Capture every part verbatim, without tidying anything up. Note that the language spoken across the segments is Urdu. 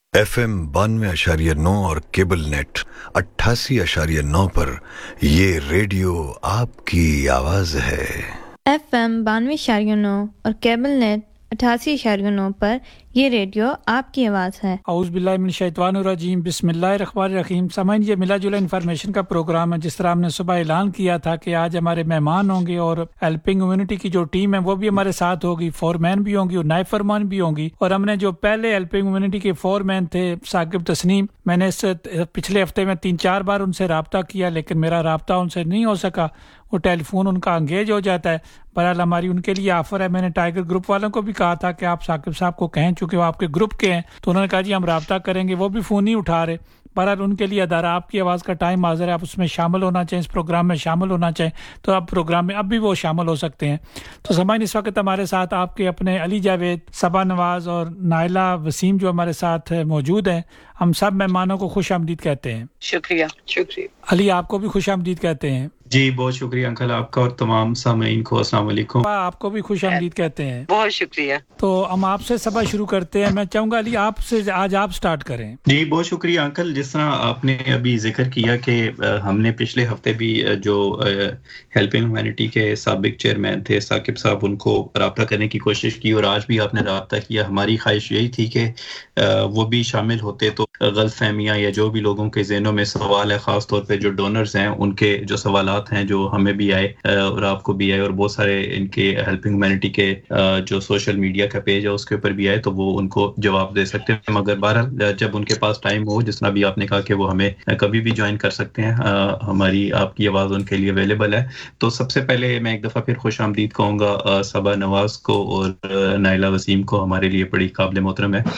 एफ एम बानवे अशारिया नौ और केबल नेट अट्ठासी अशारिया नौ पर ये रेडियो आपकी आवाज़ है। एफ एम बानवे अशारिया नौ और केबल नेट अट्ठासी अशारिया नौ पर ये रेडियो आपकी आवाज़ है। औज़ु बिल्लाहि मिनश शैतानिर रजीम बिस्मिल्लाहिर रहमानिर रहीम। सामाइन ये मिला जुला इन्फॉर्मेशन का प्रोग्राम है। जिस तरह हमने सुबह ऐलान किया था कि आज हमारे मेहमान होंगे और हेल्पिंग ह्यूमैनिटी की जो टीम है वो भी हमारे साथ होगी, फोरमैन भी होंगी और नायब फरमान भी होंगी। और हमने जो पहले हेल्पिंग ह्यूमैनिटी के फोरमैन थे साकिब तस्नीम, मैंने इस पिछले हफ्ते में तीन चार बार उनसे रब्ता किया लेकिन मेरा रब्ता उनसे नहीं हो सका, वो टेलीफोन उनका एंगेज हो जाता है। बहरहाल हमारी उनके लिए ऑफर है। मैंने टाइगर ग्रुप वालों को भी कहा था कि आप साकिब साहब को कहें, चूंकि वो आपके ग्रुप के हैं, तो उन्होंने कहा जी हम रब्ता करेंगे, वो भी फ़ोन नहीं उठा रहे। बहरहाल उनके लिए अदारा आपकी आवाज़ का टाइम हाज़िर है, आप उसमें शामिल होना चाहें, इस प्रोग्राम में शामिल होना चाहें तो आप प्रोग्राम में अब भी वो शामिल हो सकते हैं। तो समाइन इस वक्त हमारे साथ आपके अपने अली जावेद, सबा नवाज़ और नाइला वसीम जो हमारे साथ मौजूद हैं। हम सब मेहमानों को खुश आमदीद कहते हैं। शुक्रिया शुक्रिया अली, आपको भी खुश आमदीद कहते हैं। जी बहुत शुक्रिया अंकल, आपका और तमाम सामीन को अस्सलाम वालेकुम। आपको भी खुश आमदीद कहते हैं। बहुत शुक्रिया। तो हम आपसे सबा शुरू करते हैं। मैं चाहूँगा अली आपसे आज आप स्टार्ट करें। जी बहुत शुक्रिया अंकल। जिस तरह आपने अभी जिक्र किया कि हमने पिछले हफ्ते भी जो हेल्पिंग ह्यूमैनिटी के साबिक चेयरमैन थे साकिब साहब, उनको रब्ता करने की कोशिश की और आज भी आपने रब्ता किया। हमारी ख्वाहिश यही थी कि वो भी शामिल होते तो गलतफहमियाँ या जो भी लोगों के ज़हनों में सवाल है, ख़ास तौर पे जो डोनर्स हैं उनके जो सवालात हैं जो हमें भी आए और आपको भी आए और बहुत सारे इनके हेल्पिंग ह्यूमैनिटी के जो सोशल मीडिया का पेज है उसके ऊपर भी आए, तो वो उनको जवाब दे सकते हैं। मगर बहरहाल जब उनके पास टाइम हो, जिस तरह भी आपने कहा कि वो हमें कभी भी ज्वाइन कर सकते हैं, हमारी आपकी आवाज़ उनके लिए अवेलेबल है। तो सबसे पहले मैं एक दफ़ा फिर खुश आमदीद कहूँगा सबा नवाज़ को और नाइला वसीम को, हमारे लिए बड़ी काबिल मोहतरम है।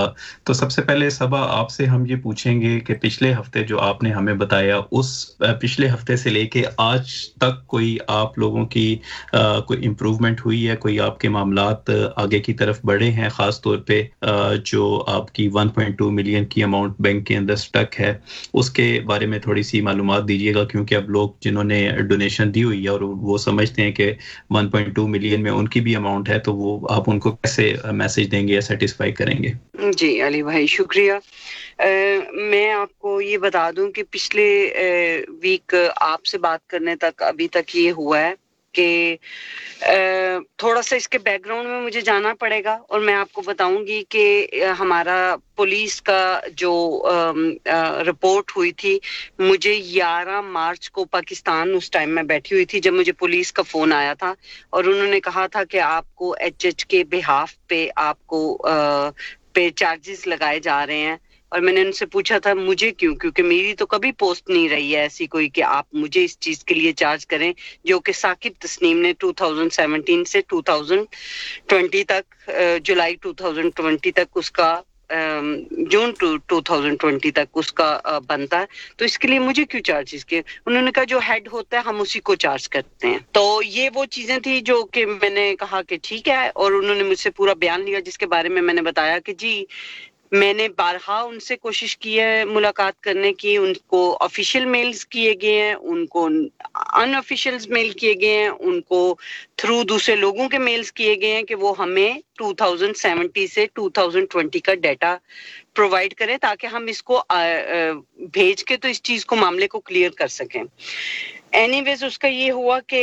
तो सबसे पहले सबा आपसे हम ये पूछेंगे कि पिछले हफ्ते जो आपने हमें बताया, उस पिछले हफ्ते से लेके आज तक कोई आप लोगों की आ, कोई इम्प्रूवमेंट हुई है, कोई आपके मामलात आगे की तरफ बढ़े हैं, ख़ास तौर पे आ, जो आपकी वन पॉइंट टू मिलियन की अमाउंट बैंक के अंदर स्टक है, उसके बारे में थोड़ी सी मालूमात दीजिएगा। क्योंकि अब लोग जिन्होंने डोनेशन दी हुई है और वो समझते हैं कि वन पॉइंट टू मिलियन में उनकी भी अमाउंट है, तो वो आप उनको कैसे मैसेज देंगे या सेटिस्फाई करेंगे? जी अली भाई शुक्रिया। Uh, मैं आपको ये बता दूं कि पिछले uh, वीक आपसे बात करने तक अभी तक ये हुआ है कि uh, थोड़ा सा इसके बैकग्राउंड में मुझे जाना पड़ेगा और मैं आपको बताऊंगी कि uh, हमारा पुलिस का जो रिपोर्ट uh, uh, हुई थी, मुझे ग्यारह मार्च को पाकिस्तान उस टाइम में बैठी हुई थी जब मुझे पुलिस का फोन आया था और उन्होंने कहा था कि आपको एचएच के बिहाफ पे आपको uh, पे चार्जेस लगाए जा रहे हैं। और मैंने उनसे पूछा था मुझे क्यों, क्योंकि मेरी तो कभी पोस्ट नहीं रही है ऐसी कोई कि आप मुझे इस चीज के लिए चार्ज करें, जो कि साकिब तस्नीम ने टू थाउजेंड सेवनटीन से टू थाउजेंड ट्वेंटी तक, जुलाई टू थाउजेंड ट्वेंटी तक उसका जून टू टू थाउजेंड ट्वेंटी तक उसका बनता है, तो इसके लिए मुझे क्यों चार्जेस किए? उन्होंने कहा जो हेड होता है हम उसी को चार्ज करते हैं। तो ये वो चीजें थी जो कि मैंने कहा कि ठीक है, और उन्होंने मुझसे पूरा बयान लिया जिसके बारे में मैंने बताया कि जी मैंने बारहा उनसे कोशिश की है मुलाकात करने की, उनको ऑफिशियल मेल्स किए गए हैं, उनको अनऑफिशियल मेल किए गए हैं, उनको थ्रू दूसरे लोगों के मेल्स किए गए हैं कि वो हमें टू थाउजेंड सेवेंटी से टू थाउजेंड ट्वेंटी का डाटा प्रोवाइड करें ताकि हम इसको भेज के तो इस चीज को मामले को क्लियर कर सकें। एनीवेज उसका ये हुआ कि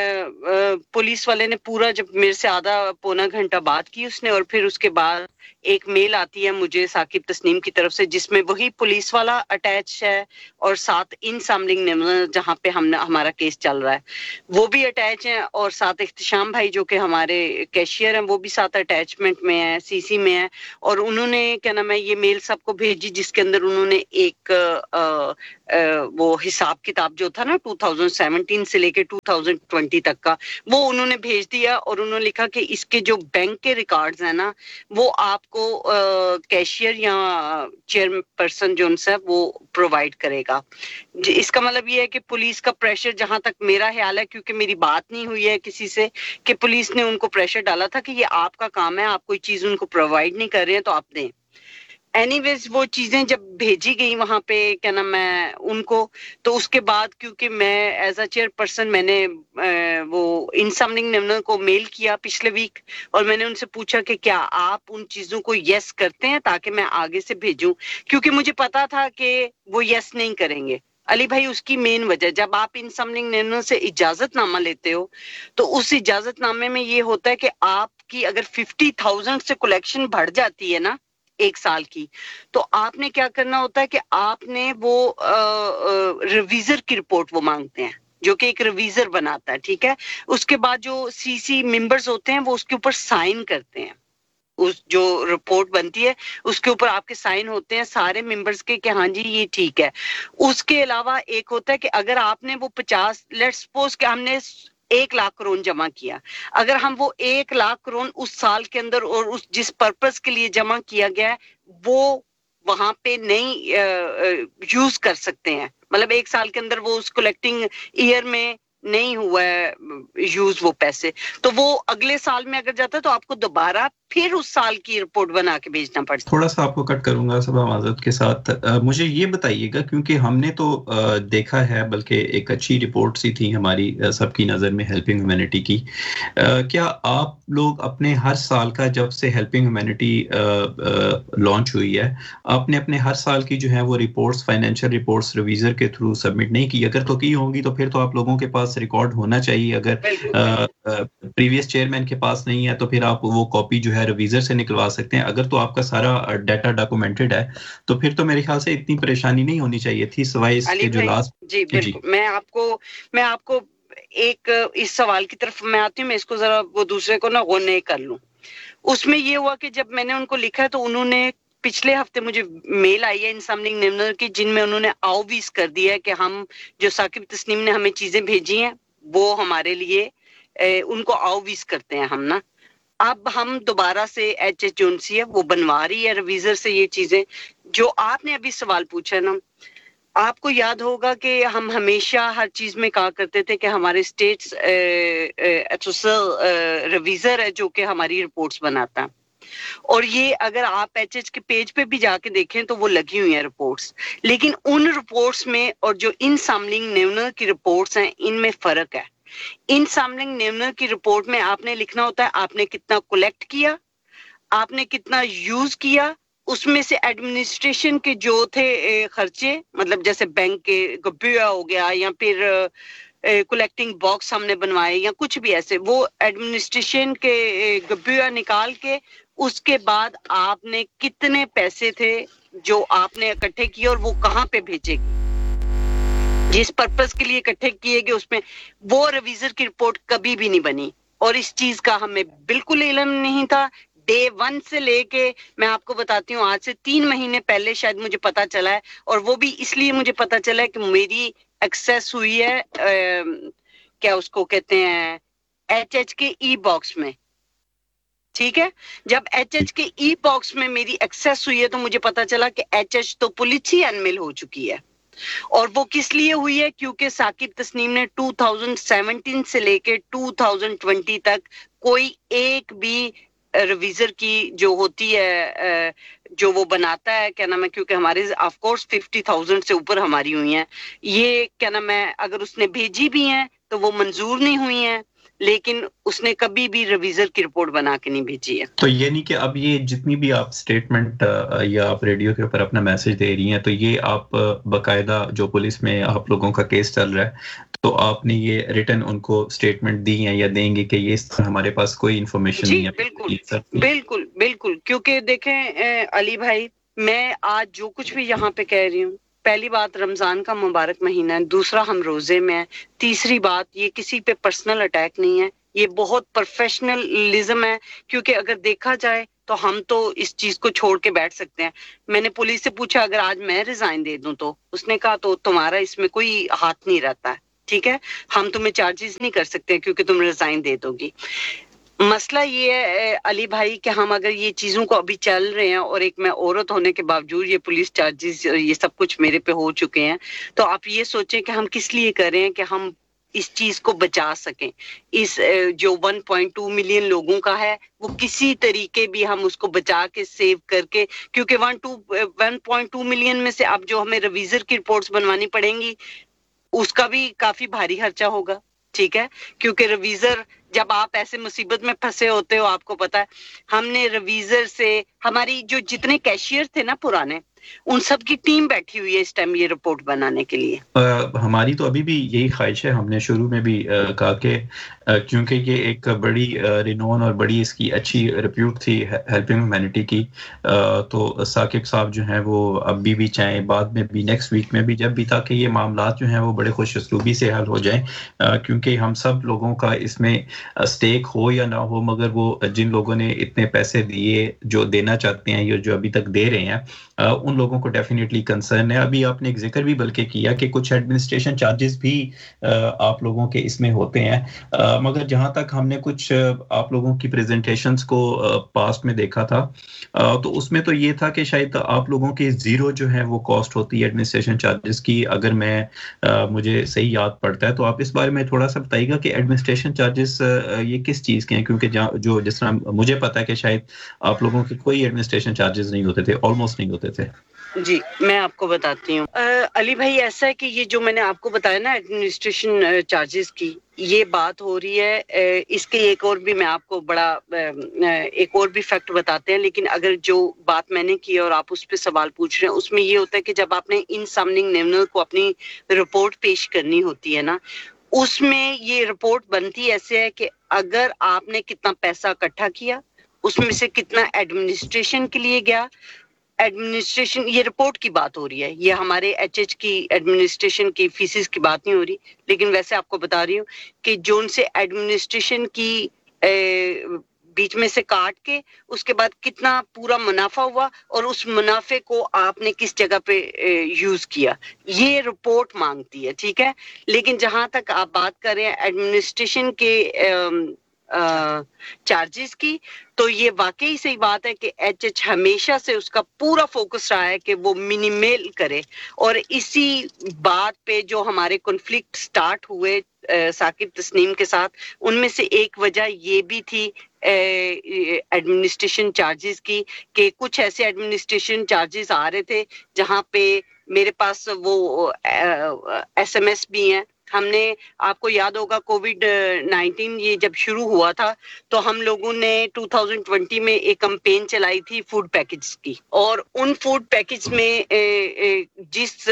पुलिस वाले ने पूरा, जब मेरे से आधा पौना घंटा बात की उसने, और फिर उसके बाद एक मेल आती है मुझे साकिब तस्नीम की तरफ से जिसमें वही पुलिस वाला अटैच है और साथ इन सामलिंग जहाँ पे हमने हमारा केस चल रहा है वो भी अटैच है, और साथ इख्तिशाम भाई जो कि हमारे कैशियर हैं वो भी साथ अटैचमेंट में है, सीसी में है। और उन्होंने क्या नाम है ये मेल सबको भेजी जिसके अंदर उन्होंने एक आ, आ, वो हिसाब किताब जो था ना टू थाउजेंड सेवनटीन से लेके टू थाउजेंड ट्वेंटी तक का, वो उन्होंने भेज दिया और उन्होंने लिखा कि इसके जो बैंक के रिकॉर्ड्स हैं ना वो आपको कैशियर या चेयरपर्सन जो उनसे वो प्रोवाइड करेगा। इसका मतलब ये है कि पुलिस का प्रेशर, जहां तक मेरा ख्याल है, क्योंकि मेरी बात नहीं हुई है किसी से, कि पुलिस ने उनको प्रेशर डाला था कि ये आपका काम है, आप कोई चीज उनको प्रोवाइड नहीं कर रहे हैं तो आप दें। اینی ویز وہ چیزیں جب بھیجی گئی وہاں پہ کیا نام میں ان کو, تو اس کے بعد کیونکہ میں ایز اے چیئر پرسن میں نے وہ انسمنگ نیمنر کو میل کیا پچھلے ویک, اور میں نے ان سے پوچھا کہ کیا آپ ان چیزوں کو یس کرتے ہیں تاکہ میں آگے سے بھیجوں, کیونکہ مجھے پتا تھا کہ وہ یس نہیں کریں گے. علی بھائی اس کی مین وجہ, جب آپ انسمنگ نیمنر سے اجازت نامہ لیتے ہو تو اس اجازت نامے میں یہ ہوتا ہے کہ آپ کی اگر ففٹی تھاؤزینڈ سے کلیکشن بڑھ جاتی ہے نا ایک سال کی, تو آپ نے کیا کرنا ہوتا ہے کہ آپ نے وہ ریویزر کی رپورٹ وہ مانگتے ہیں جو کہ ایک ریویزر بناتا ہے, ٹھیک ہے. اس کے بعد جو سی سی ممبرز ہوتے ہیں وہ اس کے اوپر سائن کرتے ہیں, اس جو رپورٹ بنتی ہے اس کے اوپر آپ کے سائن ہوتے ہیں سارے ممبرز کے کہ ہاں جی یہ ٹھیک ہے. اس کے علاوہ ایک ہوتا ہے کہ اگر آپ نے وہ پچاس, لیٹ سپوز کہ ہم نے ایک لاکھ کرون جمع کیا, اگر ہم وہ ایک لاکھ کرون اس سال کے اندر اور اس جس پرپس کے لیے جمع کیا گیا ہے وہ وہاں پہ نہیں یوز کر سکتے ہیں, مطلب ایک سال کے اندر وہ اس کلیکٹنگ ایئر میں نہیں ہوا ہے یوز وہ پیسے, تو وہ اگلے سال میں اگر جاتا ہے تو آپ کو دوبارہ پھر اس سال کی رپورٹ بنا کے بھیجنا پڑتا ہے. تھوڑا سا آپ کو کٹ کروں گا صبح معذرت کے ساتھ, مجھے یہ بتائیے گا کیونکہ ہم نے تو دیکھا ہے, بلکہ ایک اچھی رپورٹ سی تھی ہماری سب کی نظر میں ہیلپنگ ہیومینٹی کی, کیا آپ لوگ اپنے ہر سال کا, جب سے ہیلپنگ ہیومینٹی لانچ ہوئی ہے, آپ نے اپنے ہر سال کی جو ہے وہ رپورٹس, فائنینشیل رپورٹس ریویزر کے تھرو سبمٹ نہیں کی؟ اگر تو کی ہوں گی تو پھر تو آپ لوگوں کے پاس ریکارڈ ہونا چاہیے, اگر پریویس چیئرمین کے پاس نہیں ہے تو پھر آپ وہ کاپی جو ہے ریویزر سے نکلوا سکتے ہیں. اگر تو آپ کا سارا ڈیٹا ڈاکومنٹڈ ہے تو پھر تو میرے خیال سے اتنی پریشانی نہیں ہونی چاہیے تھی, سوائے اس کے جو لاسٹ. جی بالکل, میں آپ کو میں آپ کو ایک اس سوال کی طرف میں آتی ہوں, میں اس کو ذرا وہ دوسرے کو نا غور کر لوں. اس میں یہ ہوا کہ جب میں نے ان کو لکھا تو انہوں نے پچھلے ہفتے مجھے میل آئی ہے انسمنگ نیمنر کی, جن میں انہوں نے آویز کر دیا ہے کہ ہم جو ثاقب تسنیم نے ہمیں چیزیں بھیجی ہیں وہ ہمارے لیے ان کو آویز کرتے ہیں ہم نا. اب ہم دوبارہ سے ایچ ایچ جونسی ہے وہ بنوا رہی ہے ریویزر سے یہ چیزیں. جو آپ نے ابھی سوال پوچھا نا, آپ کو یاد ہوگا کہ ہم ہمیشہ ہر چیز میں کہا کرتے تھے کہ ہمارے اسٹیٹس ریویزر ہے جو کہ ہماری رپورٹس بناتا ہے, اور یہ اگر آپ ایچ ایچ کے پیج پہ بھی جا کے دیکھیں تو وہ لگی ہوئی ہیں رپورٹس, لیکن ان رپورٹس میں اور جو انسمنگ نیمنر کی رپورٹس ہیں ان میں فرق ہے. انسمنگ نیمنر کی رپورٹ میں آپ نے لکھنا ہوتا ہے آپ نے کتنا کلیکٹ کیا, آپ نے کتنا یوز کیا, اس میں سے ایڈمنسٹریشن کے جو تھے خرچے, مطلب جیسے بینک کے گبیا ہو گیا یا پھر کلیکٹنگ باکس ہم نے بنوائے یا کچھ بھی ایسے, وہ ایڈمنسٹریشن کے گبیا نکال کے اس کے بعد آپ نے کتنے پیسے تھے جو آپ نے اکٹھے کیے اور وہ کہاں پہ بھیجے گی, جس پرپس کے لیے اکٹھے کیے گئے, اس میں وہ ریویزر کی رپورٹ کبھی بھی نہیں بنی. اور اس چیز کا ہمیں بالکل علم نہیں تھا ڈے ون سے لے کے, میں آپ کو بتاتی ہوں آج سے تین مہینے پہلے شاید مجھے پتا چلا ہے, اور وہ بھی اس لیے مجھے پتا چلا ہے کہ میری ایکسیس ہوئی ہے کیا اس کو کہتے ہیں ایچ ایچ کے ای باکس میں, ٹھیک ہے. جب ایچ ایچ کے ای باکس میں میری ایکسیس ہوئی ہے تو مجھے پتا چلا کہ ایچ ایچ تو پولیس ہی انمیل ہو چکی ہے, اور وہ کس لیے ہوئی ہے کیونکہ ثاقب تسنیم نے دو ہزار سترہ سے لے کے دو ہزار بیس تک کوئی ایک بھی ریویزر کی جو ہوتی ہے جو وہ بناتا ہے کیا نام ہے, کیونکہ ہمارے آف کورس ففٹی تھاؤزینڈ سے اوپر ہماری ہوئی ہیں, یہ کیا نام ہے اگر اس نے بھیجی بھی ہیں تو وہ منظور نہیں ہوئی ہیں, لیکن اس نے کبھی بھی ریویزر کی رپورٹ بنا کے نہیں بھیجی ہے. تو یعنی کہ اب یہ جتنی بھی آپ سٹیٹمنٹ یا آپ ریڈیو کے اوپر اپنا میسج دے رہی ہیں تو یہ آپ باقاعدہ جو پولیس میں آپ لوگوں کا کیس چل رہا ہے تو آپ نے یہ ریٹن ان کو سٹیٹمنٹ دی ہیں یا دیں گے کہ یہ اس طرح ہمارے پاس کوئی انفارمیشن جی نہیں ہے؟ بالکل بالکل بالکل, کیونکہ دیکھیں علی بھائی, میں آج جو کچھ بھی یہاں پہ کہہ رہی ہوں, پہلی بات رمضان کا مبارک مہینہ ہے, دوسرا ہم روزے میں ہیں, تیسری بات یہ کسی پہ پرسنل اٹیک نہیں ہے, یہ بہت پروفیشنلزم ہے, کیونکہ اگر دیکھا جائے تو ہم تو اس چیز کو چھوڑ کے بیٹھ سکتے ہیں. میں نے پولیس سے پوچھا اگر آج میں ریزائن دے دوں تو اس نے کہا تو تمہارا اس میں کوئی ہاتھ نہیں رہتا ہے, ٹھیک ہے, ہم تمہیں چارجز نہیں کر سکتے کیونکہ تم ریزائن دے دو گی. مسئلہ یہ ہے علی بھائی کہ ہم اگر یہ چیزوں کو ابھی چل رہے ہیں اور ایک میں عورت ہونے کے باوجود یہ پولیس چارجز یہ سب کچھ میرے پہ ہو چکے ہیں, تو آپ یہ سوچیں کہ ہم کس لیے کر رہے ہیں کہ ہم اس چیز کو بچا سکیں. اس جو ون پوائنٹ ٹو ملین لوگوں کا ہے وہ کسی طریقے بھی ہم اس کو بچا کے سیو کر کے, کیونکہ one to one point two million میں سے اب جو ہمیں ریویزر کی رپورٹس بنوانی پڑیں گی اس کا بھی کافی بھاری خرچہ ہوگا, ٹھیک ہے, کیونکہ ریویزر جب آپ ایسے مصیبت میں پھنسے ہوتے ہو, آپ کو پتا ہے ہم نے ریویزر سے, ہماری جو جتنے کیشیئر تھے نا پرانے, ان سب کی ٹیم بیٹھی ہوئی ہے اس ٹائم یہ رپورٹ بنانے کے لیے. ہماری تو ابھی بھی یہی خواہش ہے, ہم نے شروع میں بھی کہا کہ کیونکہ یہ ایک بڑی رینون اور بڑی اس کی اچھی ریپیوٹ تھی ہیلپنگ ہیومینٹی کی, تو ثاقب صاحب جو ہیں وہ ابھی بھی چاہیں بعد میں بھی نیکسٹ ویک میں بھی جب بھی, تاکہ یہ معاملات جو ہیں وہ بڑے خوش اسلوبی سے حل ہو جائیں, کیونکہ ہم سب لوگوں کا اس میں اسٹیک ہو یا نہ ہو, مگر وہ جن لوگوں نے اتنے پیسے دیے, جو دینا چاہتے ہیں یا جو ابھی تک دے رہے ہیں, ان لوگوں کو ڈیفینیٹلی کنسرن ہے. ابھی آپ نے ایک ذکر بھی بلکہ کیا کہ کچھ ایڈمنسٹریشن چارجز بھی آپ لوگوں کے اس میں ہوتے ہیں, مگر جہاں تک ہم نے کچھ آپ لوگوں کی پریزنٹیشنز کو پاسٹ میں دیکھا تھا تو اس میں تو یہ تھا کہ شاید آپ لوگوں کی زیرو جو ہے وہ کاسٹ ہوتی ہے ایڈمنسٹریشن چارجز کی, اگر میں مجھے صحیح یاد پڑتا ہے. تو آپ اس بارے میں تھوڑا سا بتائیے گا کہ ایڈمنسٹریشن چارجز یہ کس چیز کے ہیں, کیونکہ جو جس طرح مجھے پتا ہے کہ شاید آپ لوگوں کے کوئی ایڈمنسٹریشن چارجز نہیں ہوتے تھے, آلموسٹ نہیں ہوتے تھے. جی میں آپ کو بتاتی ہوں علی بھائی, ایسا ہے کہ یہ جو میں نے آپ کو بتایا نا ایڈمنسٹریشن چارجز کی یہ بات ہو رہی ہے, اس کے ایک اور بھی میں آپ کو بڑا ایک اور بھی فیکٹ بتاتے ہیں, لیکن اگر جو بات میں نے کی اور آپ اس پہ سوال پوچھ رہے ہیں اس میں یہ ہوتا ہے کہ جب آپ نے ان سامننگ نیمنل کو اپنی رپورٹ پیش کرنی ہوتی ہے نا, اس میں یہ رپورٹ بنتی ایسے ہے کہ اگر آپ نے کتنا پیسہ اکٹھا کیا, اس میں سے کتنا ایڈمنسٹریشن کے لیے گیا. ایڈمنسٹریشن یہ رپورٹ کی بات ہو رہی ہے, یہ ہمارے ایچ ایچ کی ایڈمنسٹریشن کی فیسز کی بات نہیں ہو رہی, لیکن ویسے آپ کو بتا رہی ہوں کہ جو ان سے ایڈمنسٹریشن کی بیچ میں سے کاٹ کے اس کے بعد کتنا پورا منافع ہوا اور اس منافع کو آپ نے کس جگہ پہ یوز کیا, یہ رپورٹ مانگتی ہے, ٹھیک ہے. لیکن جہاں تک آپ بات کر رہے ہیں ایڈمنسٹریشن کے چارجز کی, تو یہ واقعی صحیح بات ہے کہ ایچ ایچ ہمیشہ سے اس کا پورا فوکس رہا ہے کہ وہ منیمل کرے, اور اسی بات پہ جو ہمارے کنفلکٹ سٹارٹ ہوئے ثاقب تسنیم کے ساتھ, ان میں سے ایک وجہ یہ بھی تھی ایڈمنسٹریشن چارجز کی, کہ کچھ ایسے ایڈمنسٹریشن چارجز آ رہے تھے جہاں پہ میرے پاس وہ ایس ایم ایس بھی ہیں. ہم نے, آپ کو یاد ہوگا کووڈ نائنٹین یہ جب شروع ہوا تھا تو ہم لوگوں نے ٹو تھاؤزینڈ ٹوینٹی میں ایک کمپین چلائی تھی فوڈ پیکج کی, اور ان فوڈ پیکج میں جس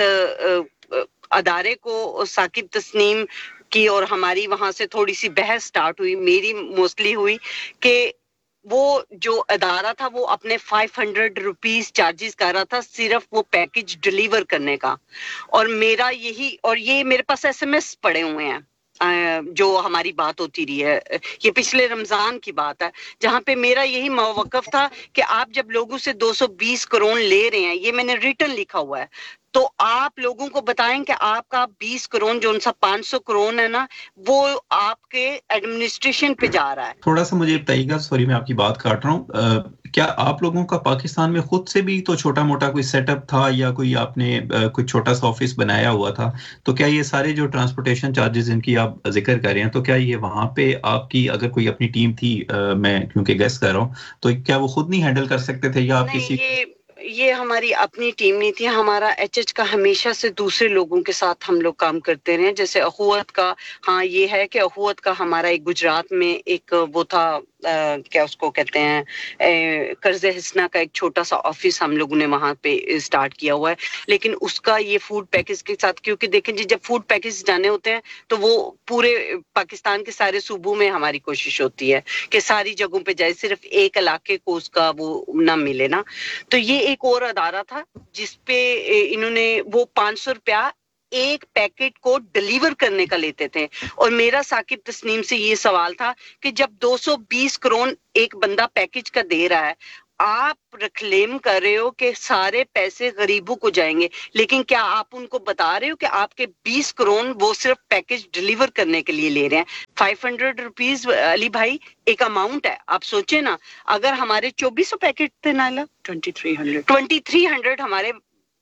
ادارے کو ثاقب تسنیم کی اور ہماری وہاں سے تھوڑی سی بحث سٹارٹ ہوئی, میری موسٹلی ہوئی, کہ وہ جو ادارہ تھا وہ اپنے فائیو ہنڈریڈ روپیز چارجز کر رہا تھا صرف وہ پیکج ڈلیور کرنے کا, اور میرا یہی, اور یہ میرے پاس ایس ایم ایس پڑے ہوئے ہیں جو ہماری بات ہوتی رہی ہے, یہ پچھلے رمضان کی بات ہے, جہاں پہ میرا یہی موقف تھا کہ آپ جب لوگوں سے دو سو بیس کروڑ لے رہے ہیں, یہ میں نے ریٹن لکھا ہوا ہے, تو آپ لوگوں کو بتائیں کہ آپ کا بیس کروڑ جو ان سا پانچ سو کروڑ ہے نا, وہ آپ کے ایڈمنسٹریشن پہ جا رہا ہے. تھوڑا سا مجھے بتائیے گا, سوری میں آپ کی بات کاٹ رہا ہوں, کیا آپ لوگوں کا پاکستان میں خود سے بھی تو چھوٹا موٹا کوئی سیٹ اپ تھا, یا کوئی آپ نے کوئی چھوٹا سا آفس بنایا ہوا تھا, تو کیا یہ سارے جو ٹرانسپورٹیشن چارجز ان کی آپ ذکر کر رہے ہیں, تو کیا یہ وہاں پہ آپ کی اگر کوئی اپنی ٹیم تھی, میں کیونکہ گیس کر رہا ہوں, تو کیا وہ خود نہیں ہینڈل کر سکتے تھے, یا آپ کسی یہ ہماری اپنی ٹیم نہیں تھی, ہمارا ایچ ایچ کا ہمیشہ سے دوسرے لوگوں کے ساتھ ہم لوگ کام کرتے رہے, جیسے اخوت کا, ہاں یہ ہے کہ اخوت کا ہمارا ایک گجرات میں ایک وہ تھا, کیا اس کو کہتے ہیں, قرض حسنہ کا ایک چھوٹا سا آفس ہم لوگوں نے وہاں پہ اسٹارٹ کیا ہوا ہے, لیکن اس کا یہ فوڈ پیکج کے ساتھ, کیونکہ دیکھیں جی جب فوڈ پیکج جانے ہوتے ہیں تو وہ پورے پاکستان کے سارے صوبوں میں ہماری کوشش ہوتی ہے کہ ساری جگہوں پہ جائے, صرف ایک علاقے کو اس کا وہ نہ ملے نا. تو یہ ایک اور ادارہ تھا جس پہ انہوں نے وہ پانچ سو روپیہ ایک پیکٹ کو ڈلیور کرنے کا لیتے تھے, اور میرا ثاقب تسنیم سے یہ سوال تھا کہ جب دو سو بیس کروڑ ایک بندہ پیکج کا دے رہا ہے, آپ رکلیم کر رہے ہو کہ سارے پیسے غریبوں کو جائیں گے, لیکن کیا آپ ان کو بتا رہے ہو کہ آپ کے بیس کروڑ وہ صرف پیکج ڈلیور کرنے کے لیے لے رہے ہیں؟ فائیو ہنڈریڈ روپیز علی بھائی ایک اماؤنٹ ہے, آپ سوچیں نا, اگر ہمارے چوبیس سو پیکٹ تھے نائلہ twenty three hundred twenty three hundred ہمارے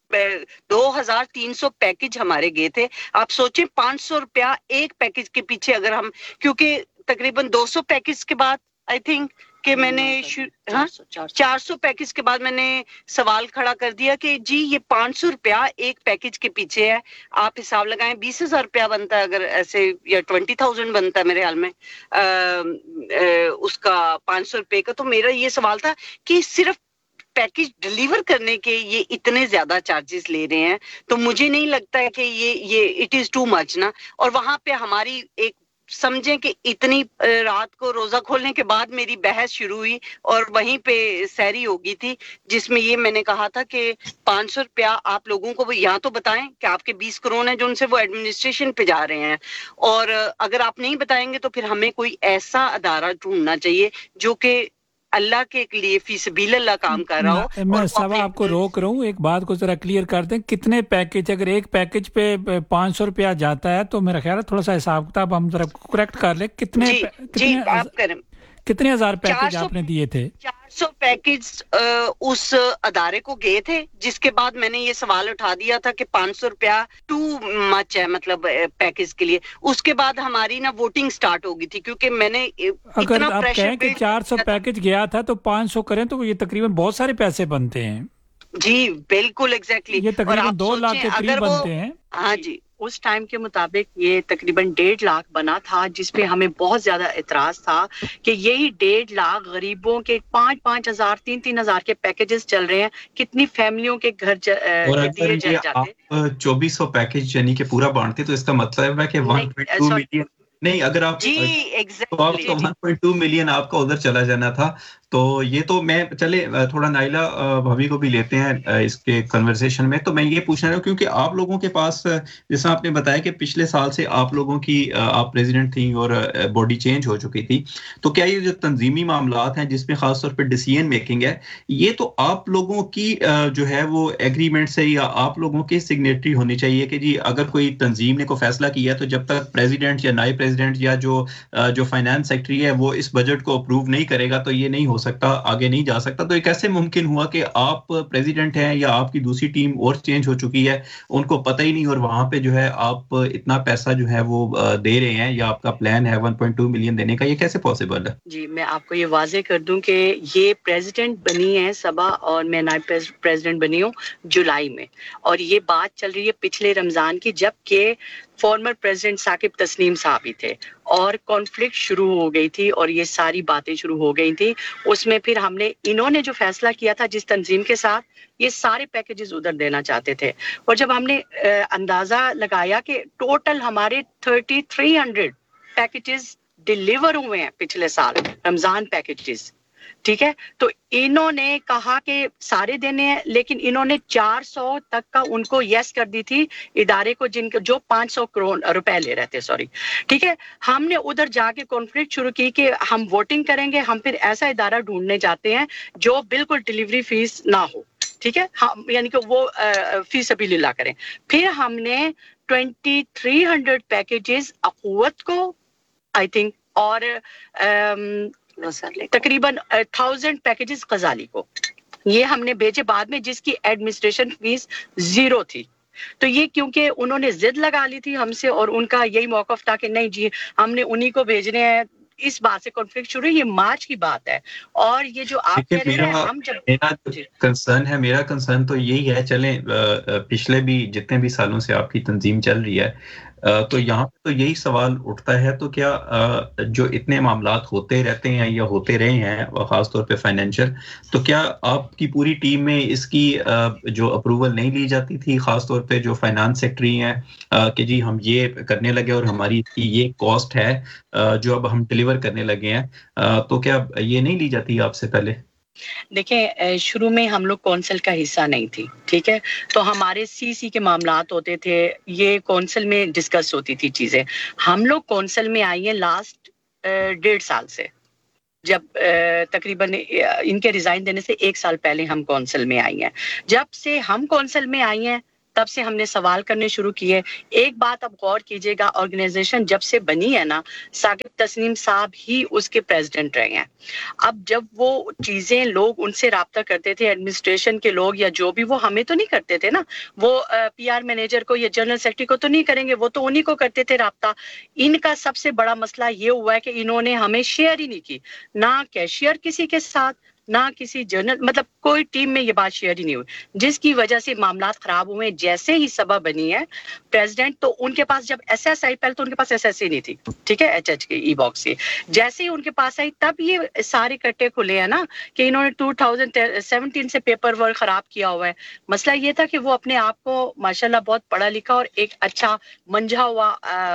دو ہزار تین سو پیکج ہمارے گئے تھے. آپ سوچیں پانچ سو روپیہ ایک پیکج کے پیچھے, اگر ہم کیونکہ تقریباً دو سو پیکج کے بعد آئی تھنک کہ میں نے چار سو پیکج کے بعد میں نے سوال کھڑا کر دیا کہ جی یہ پانچ سو روپیہ ایک پیکج کے پیچھے ہے, آپ حساب لگائیں بیس ہزار روپیہ بنتا ہے اگر ایسے, یا ٹوینٹی تھاؤزینڈ بنتا ہے میرے خیال میں اس کا پانچ سو روپے کا. تو میرا یہ سوال تھا کہ صرف پیکج ڈلیور کرنے کے یہ اتنے زیادہ چارجز لے رہے ہیں, تو مجھے نہیں لگتا ہے کہ یہ یہ اٹ از ٹو مچ نا. اور وہاں پہ ہماری ایک سمجھیں کہ اتنی رات کو روزہ کھولنے کے بعد میری بحث شروع ہوئی اور وہیں پہ سحری ہو گئی تھی, جس میں یہ میں نے کہا تھا کہ پانچ سو روپیہ آپ لوگوں کو یہاں تو بتائیں کہ آپ کے بیس کروڑ ہیں جو ان سے وہ ایڈمنسٹریشن پہ جا رہے ہیں, اور اگر آپ نہیں بتائیں گے تو پھر ہمیں کوئی ایسا ادارہ ڈھونڈنا چاہیے جو کہ اللہ کے لیے فی سبیل اللہ کام کر رہا ہو. میں صبا آپ کو روک رہا ہوں, ایک بات کو ذرا کلیئر کر دیں, کتنے پیکج, اگر ایک پیکج پہ پانچ سو روپیہ جاتا ہے تو میرا خیال ہے تھوڑا سا حساب کتاب ہم ذرا کریکٹ کر لیں, کتنے جی, کتنے, جی آپ کریں. کتنے ہزار پیکج آپ نے دیے تھے؟ چار سو پیکج اس ادارے کو گئے تھے, جس کے بعد میں نے یہ سوال اٹھا دیا تھا کہ پانچ سو روپیہ ٹو مچ ہے مطلب پیکج کے لیے. اس کے بعد ہماری نا ووٹنگ سٹارٹ ہو گئی تھی, کیونکہ میں نے اگر آپ کہیں کہ چار سو پیکج گیا تھا تو پانچ سو کریں تو یہ تقریباً بہت سارے پیسے بنتے ہیں. جی بالکل ایگزیکٹلی, یہ تقریباً دو لاکھ کے قریب بنتے ہیں. ہاں جی, اس ٹائم کے مطابق یہ تقریباً ڈیڑھ لاکھ بنا تھا, جس پہ ہمیں بہت زیادہ اعتراض تھا کہ یہی ڈیڑھ لاکھ غریبوں کے پانچ پانچ ہزار تین تین ہزار کے پیکیجز چل رہے ہیں, کتنی فیملیوں کے گھر دیے جائے جاتے. چوبیس سو پیکج یعنی کہ پورا بانٹتے تو اس کا مطلب ہے کہ ون پوائنٹ ٹو ملین نہیں, اگر آپ جی تو آپ کا ون پوائنٹ ٹو ملین آپ کا ادھر چلا جانا تھا. تو یہ تو میں چلے تھوڑا نائلہ بھابھی کو بھی لیتے ہیں اس کے کنورسیشن میں. تو میں یہ پوچھ رہا ہوں کیونکہ آپ لوگوں کے پاس جیسا آپ نے بتایا کہ پچھلے سال سے آپ لوگوں کی آپ پریزیڈنٹ تھیں اور باڈی چینج ہو چکی تھی, تو کیا یہ جو تنظیمی معاملات ہیں جس میں خاص طور پہ ڈیسیژن میکنگ ہے, یہ تو آپ لوگوں کی جو ہے وہ ایگریمنٹ سے یا آپ لوگوں کی سگنیٹری ہونی چاہیے کہ جی اگر کوئی تنظیم نے کوئی فیصلہ کیا تو جب تک پریزیڈنٹ یا نائب پریزیڈنٹ یا جو جو فائنانس سیکٹری ہے وہ اس بجٹ کو اپروو نہیں کرے گا تو یہ نہیں ہو سکتا, آگے نہیں جا سکتا. تو یہ کیسے ممکن ہوا کہ آپ پریزیڈنٹ ہیں یا آپ کی دوسری ٹیم اور چینج ہو چکی ہے, ان کو پتہ ہی نہیں, اور وہاں پہ جو ہے آپ اتنا پیسہ جو ہے وہ دے رہے ہیں یا آپ کا پلان ہے ون پوائنٹ ٹو ملین دینے کا, یہ کیسے پاسبل ہے؟ جی میں آپ کو یہ واضح کر دوں کہ یہ پریزیڈنٹ بنی ہے صبا اور میں نائب پریزیڈنٹ بنی ہوں جولائی میں, اور یہ بات چل رہی ہے پچھلے رمضان کی, جب کہ فارمر پریزیڈنٹ ثاقب تسنیم صاحب ہی تھے اور کانفلکٹ شروع ہو گئی تھی اور یہ ساری باتیں شروع ہو گئی تھی. اس میں پھر ہم نے انہوں نے جو فیصلہ کیا تھا جس تنظیم کے ساتھ, یہ سارے پیکیجز ادھر دینا چاہتے تھے, اور جب ہم نے اندازہ لگایا کہ ٹوٹل ہمارے thirty three hundred packages deliver ہوئے ہیں پچھلے سال رمضان پیکیجز, ٹھیک ہے, تو انہوں نے کہا کہ سارے دینے ہیں, لیکن انہوں نے چار سو تک کا ان کو یس کر دی تھی ادارے کو جن کو جو پانچ سو کروڑ روپے لے رہے تھے, سوری, ٹھیک ہے. ہم نے ادھر جا کے کانفلکٹ شروع کی کہ ہم ووٹنگ کریں گے, ہم پھر ایسا ادارہ ڈھونڈنے جاتے ہیں جو بالکل ڈیلیوری فیس نہ ہو, ٹھیک ہے, ہم یعنی کہ وہ فی سبیل اللہ کریں. پھر ہم نے ٹوینٹی تھری ہنڈریڈ پیکیجز اخوت کو آئی تھنک اور تقریباً تھاؤزینڈ پیکیجز غزالی کو یہ ہم نے بھیجے بعد میں, جس کی ایڈمنسٹریشن فیس زیرو تھی. تو یہ کیونکہ انہوں نے ضد لگا لی تھی ہم سے اور ان کا یہی موقف تھا کہ نہیں جی ہم نے انہی کو بھیجنے ہیں, اس بات سے کانفلکٹ شروع. یہ مارچ کی بات ہے, اور یہ جو آپ کہہ رہے ہیں ہم جب میرا کنسرن ہے میرا کنسرن تو یہی ہے, چلیں پچھلے بھی جتنے بھی سالوں سے آپ کی تنظیم چل رہی ہے تو یہاں پہ تو یہی سوال اٹھتا ہے, تو کیا جو اتنے معاملات ہوتے رہتے ہیں یا ہوتے رہے ہیں خاص طور پہ فائنینشیل, تو کیا آپ کی پوری ٹیم میں اس کی جو اپروول نہیں لی جاتی تھی, خاص طور پہ جو فائنانس سیکٹری ہیں کہ جی ہم یہ کرنے لگے اور ہماری یہ کاسٹ ہے جو اب ہم ڈیلیور کرنے لگے ہیں, تو کیا یہ نہیں لی جاتی آپ سے پہلے؟ دیکھیں شروع میں ہم لوگ کونسل کا حصہ نہیں تھی, ٹھیک ہے, تو ہمارے سی سی کے معاملات ہوتے تھے, یہ کونسل میں ڈسکس ہوتی تھی چیزیں. ہم لوگ کونسل میں آئی ہیں لاسٹ ڈیڑھ سال سے, جب تقریباً ان کے ریزائن دینے سے ایک سال پہلے ہم کونسل میں آئی ہیں. جب سے ہم کونسل میں آئی ہیں تب سے ہم نے سوال کرنے شروع کیے. ایک بات اب غور کیجئے گا, آرگنائزیشن جب سے بنی ہے نا, ثاقب تسنیم صاحب ہی اس کے پریزیڈنٹ رہے ہیں. اب جب وہ چیزیں لوگ ان سے رابطہ کرتے تھے, ایڈمنسٹریشن کے لوگ یا جو بھی, وہ ہمیں تو نہیں کرتے تھے نا, وہ پی آر مینیجر کو یا جنرل سیکرٹری کو تو نہیں کریں گے, وہ تو انہی کو کرتے تھے رابطہ. ان کا سب سے بڑا مسئلہ یہ ہوا ہے کہ انہوں نے ہمیں شیئر ہی نہیں کی, نہ کیشیئر کسی کے ساتھ, نہ کسی جنرل, مطلب کوئی ٹیم میں یہ بات شیئر ہی نہیں ہوئی, جس کی وجہ سے معاملات خراب ہوئے. جیسے ہی سبا بنی ہے پریزیڈنٹ, تو ان کے پاس جب ایس ایس آئی, پہلے تو ان کے پاس ایس ایس سی نہیں تھی, ٹھیک ہے, ایچ ایچ کی ای باکس کی, جیسے ہی ان کے پاس آئی تب یہ سارے کٹے کھلے ہیں نا کہ انہوں نے ٹو تھاؤزینڈ سیونٹین سے پیپر ورک خراب کیا ہوا ہے. مسئلہ یہ تھا کہ وہ اپنے آپ کو ماشاءاللہ بہت پڑھا لکھا اور ایک اچھا منجھا ہوا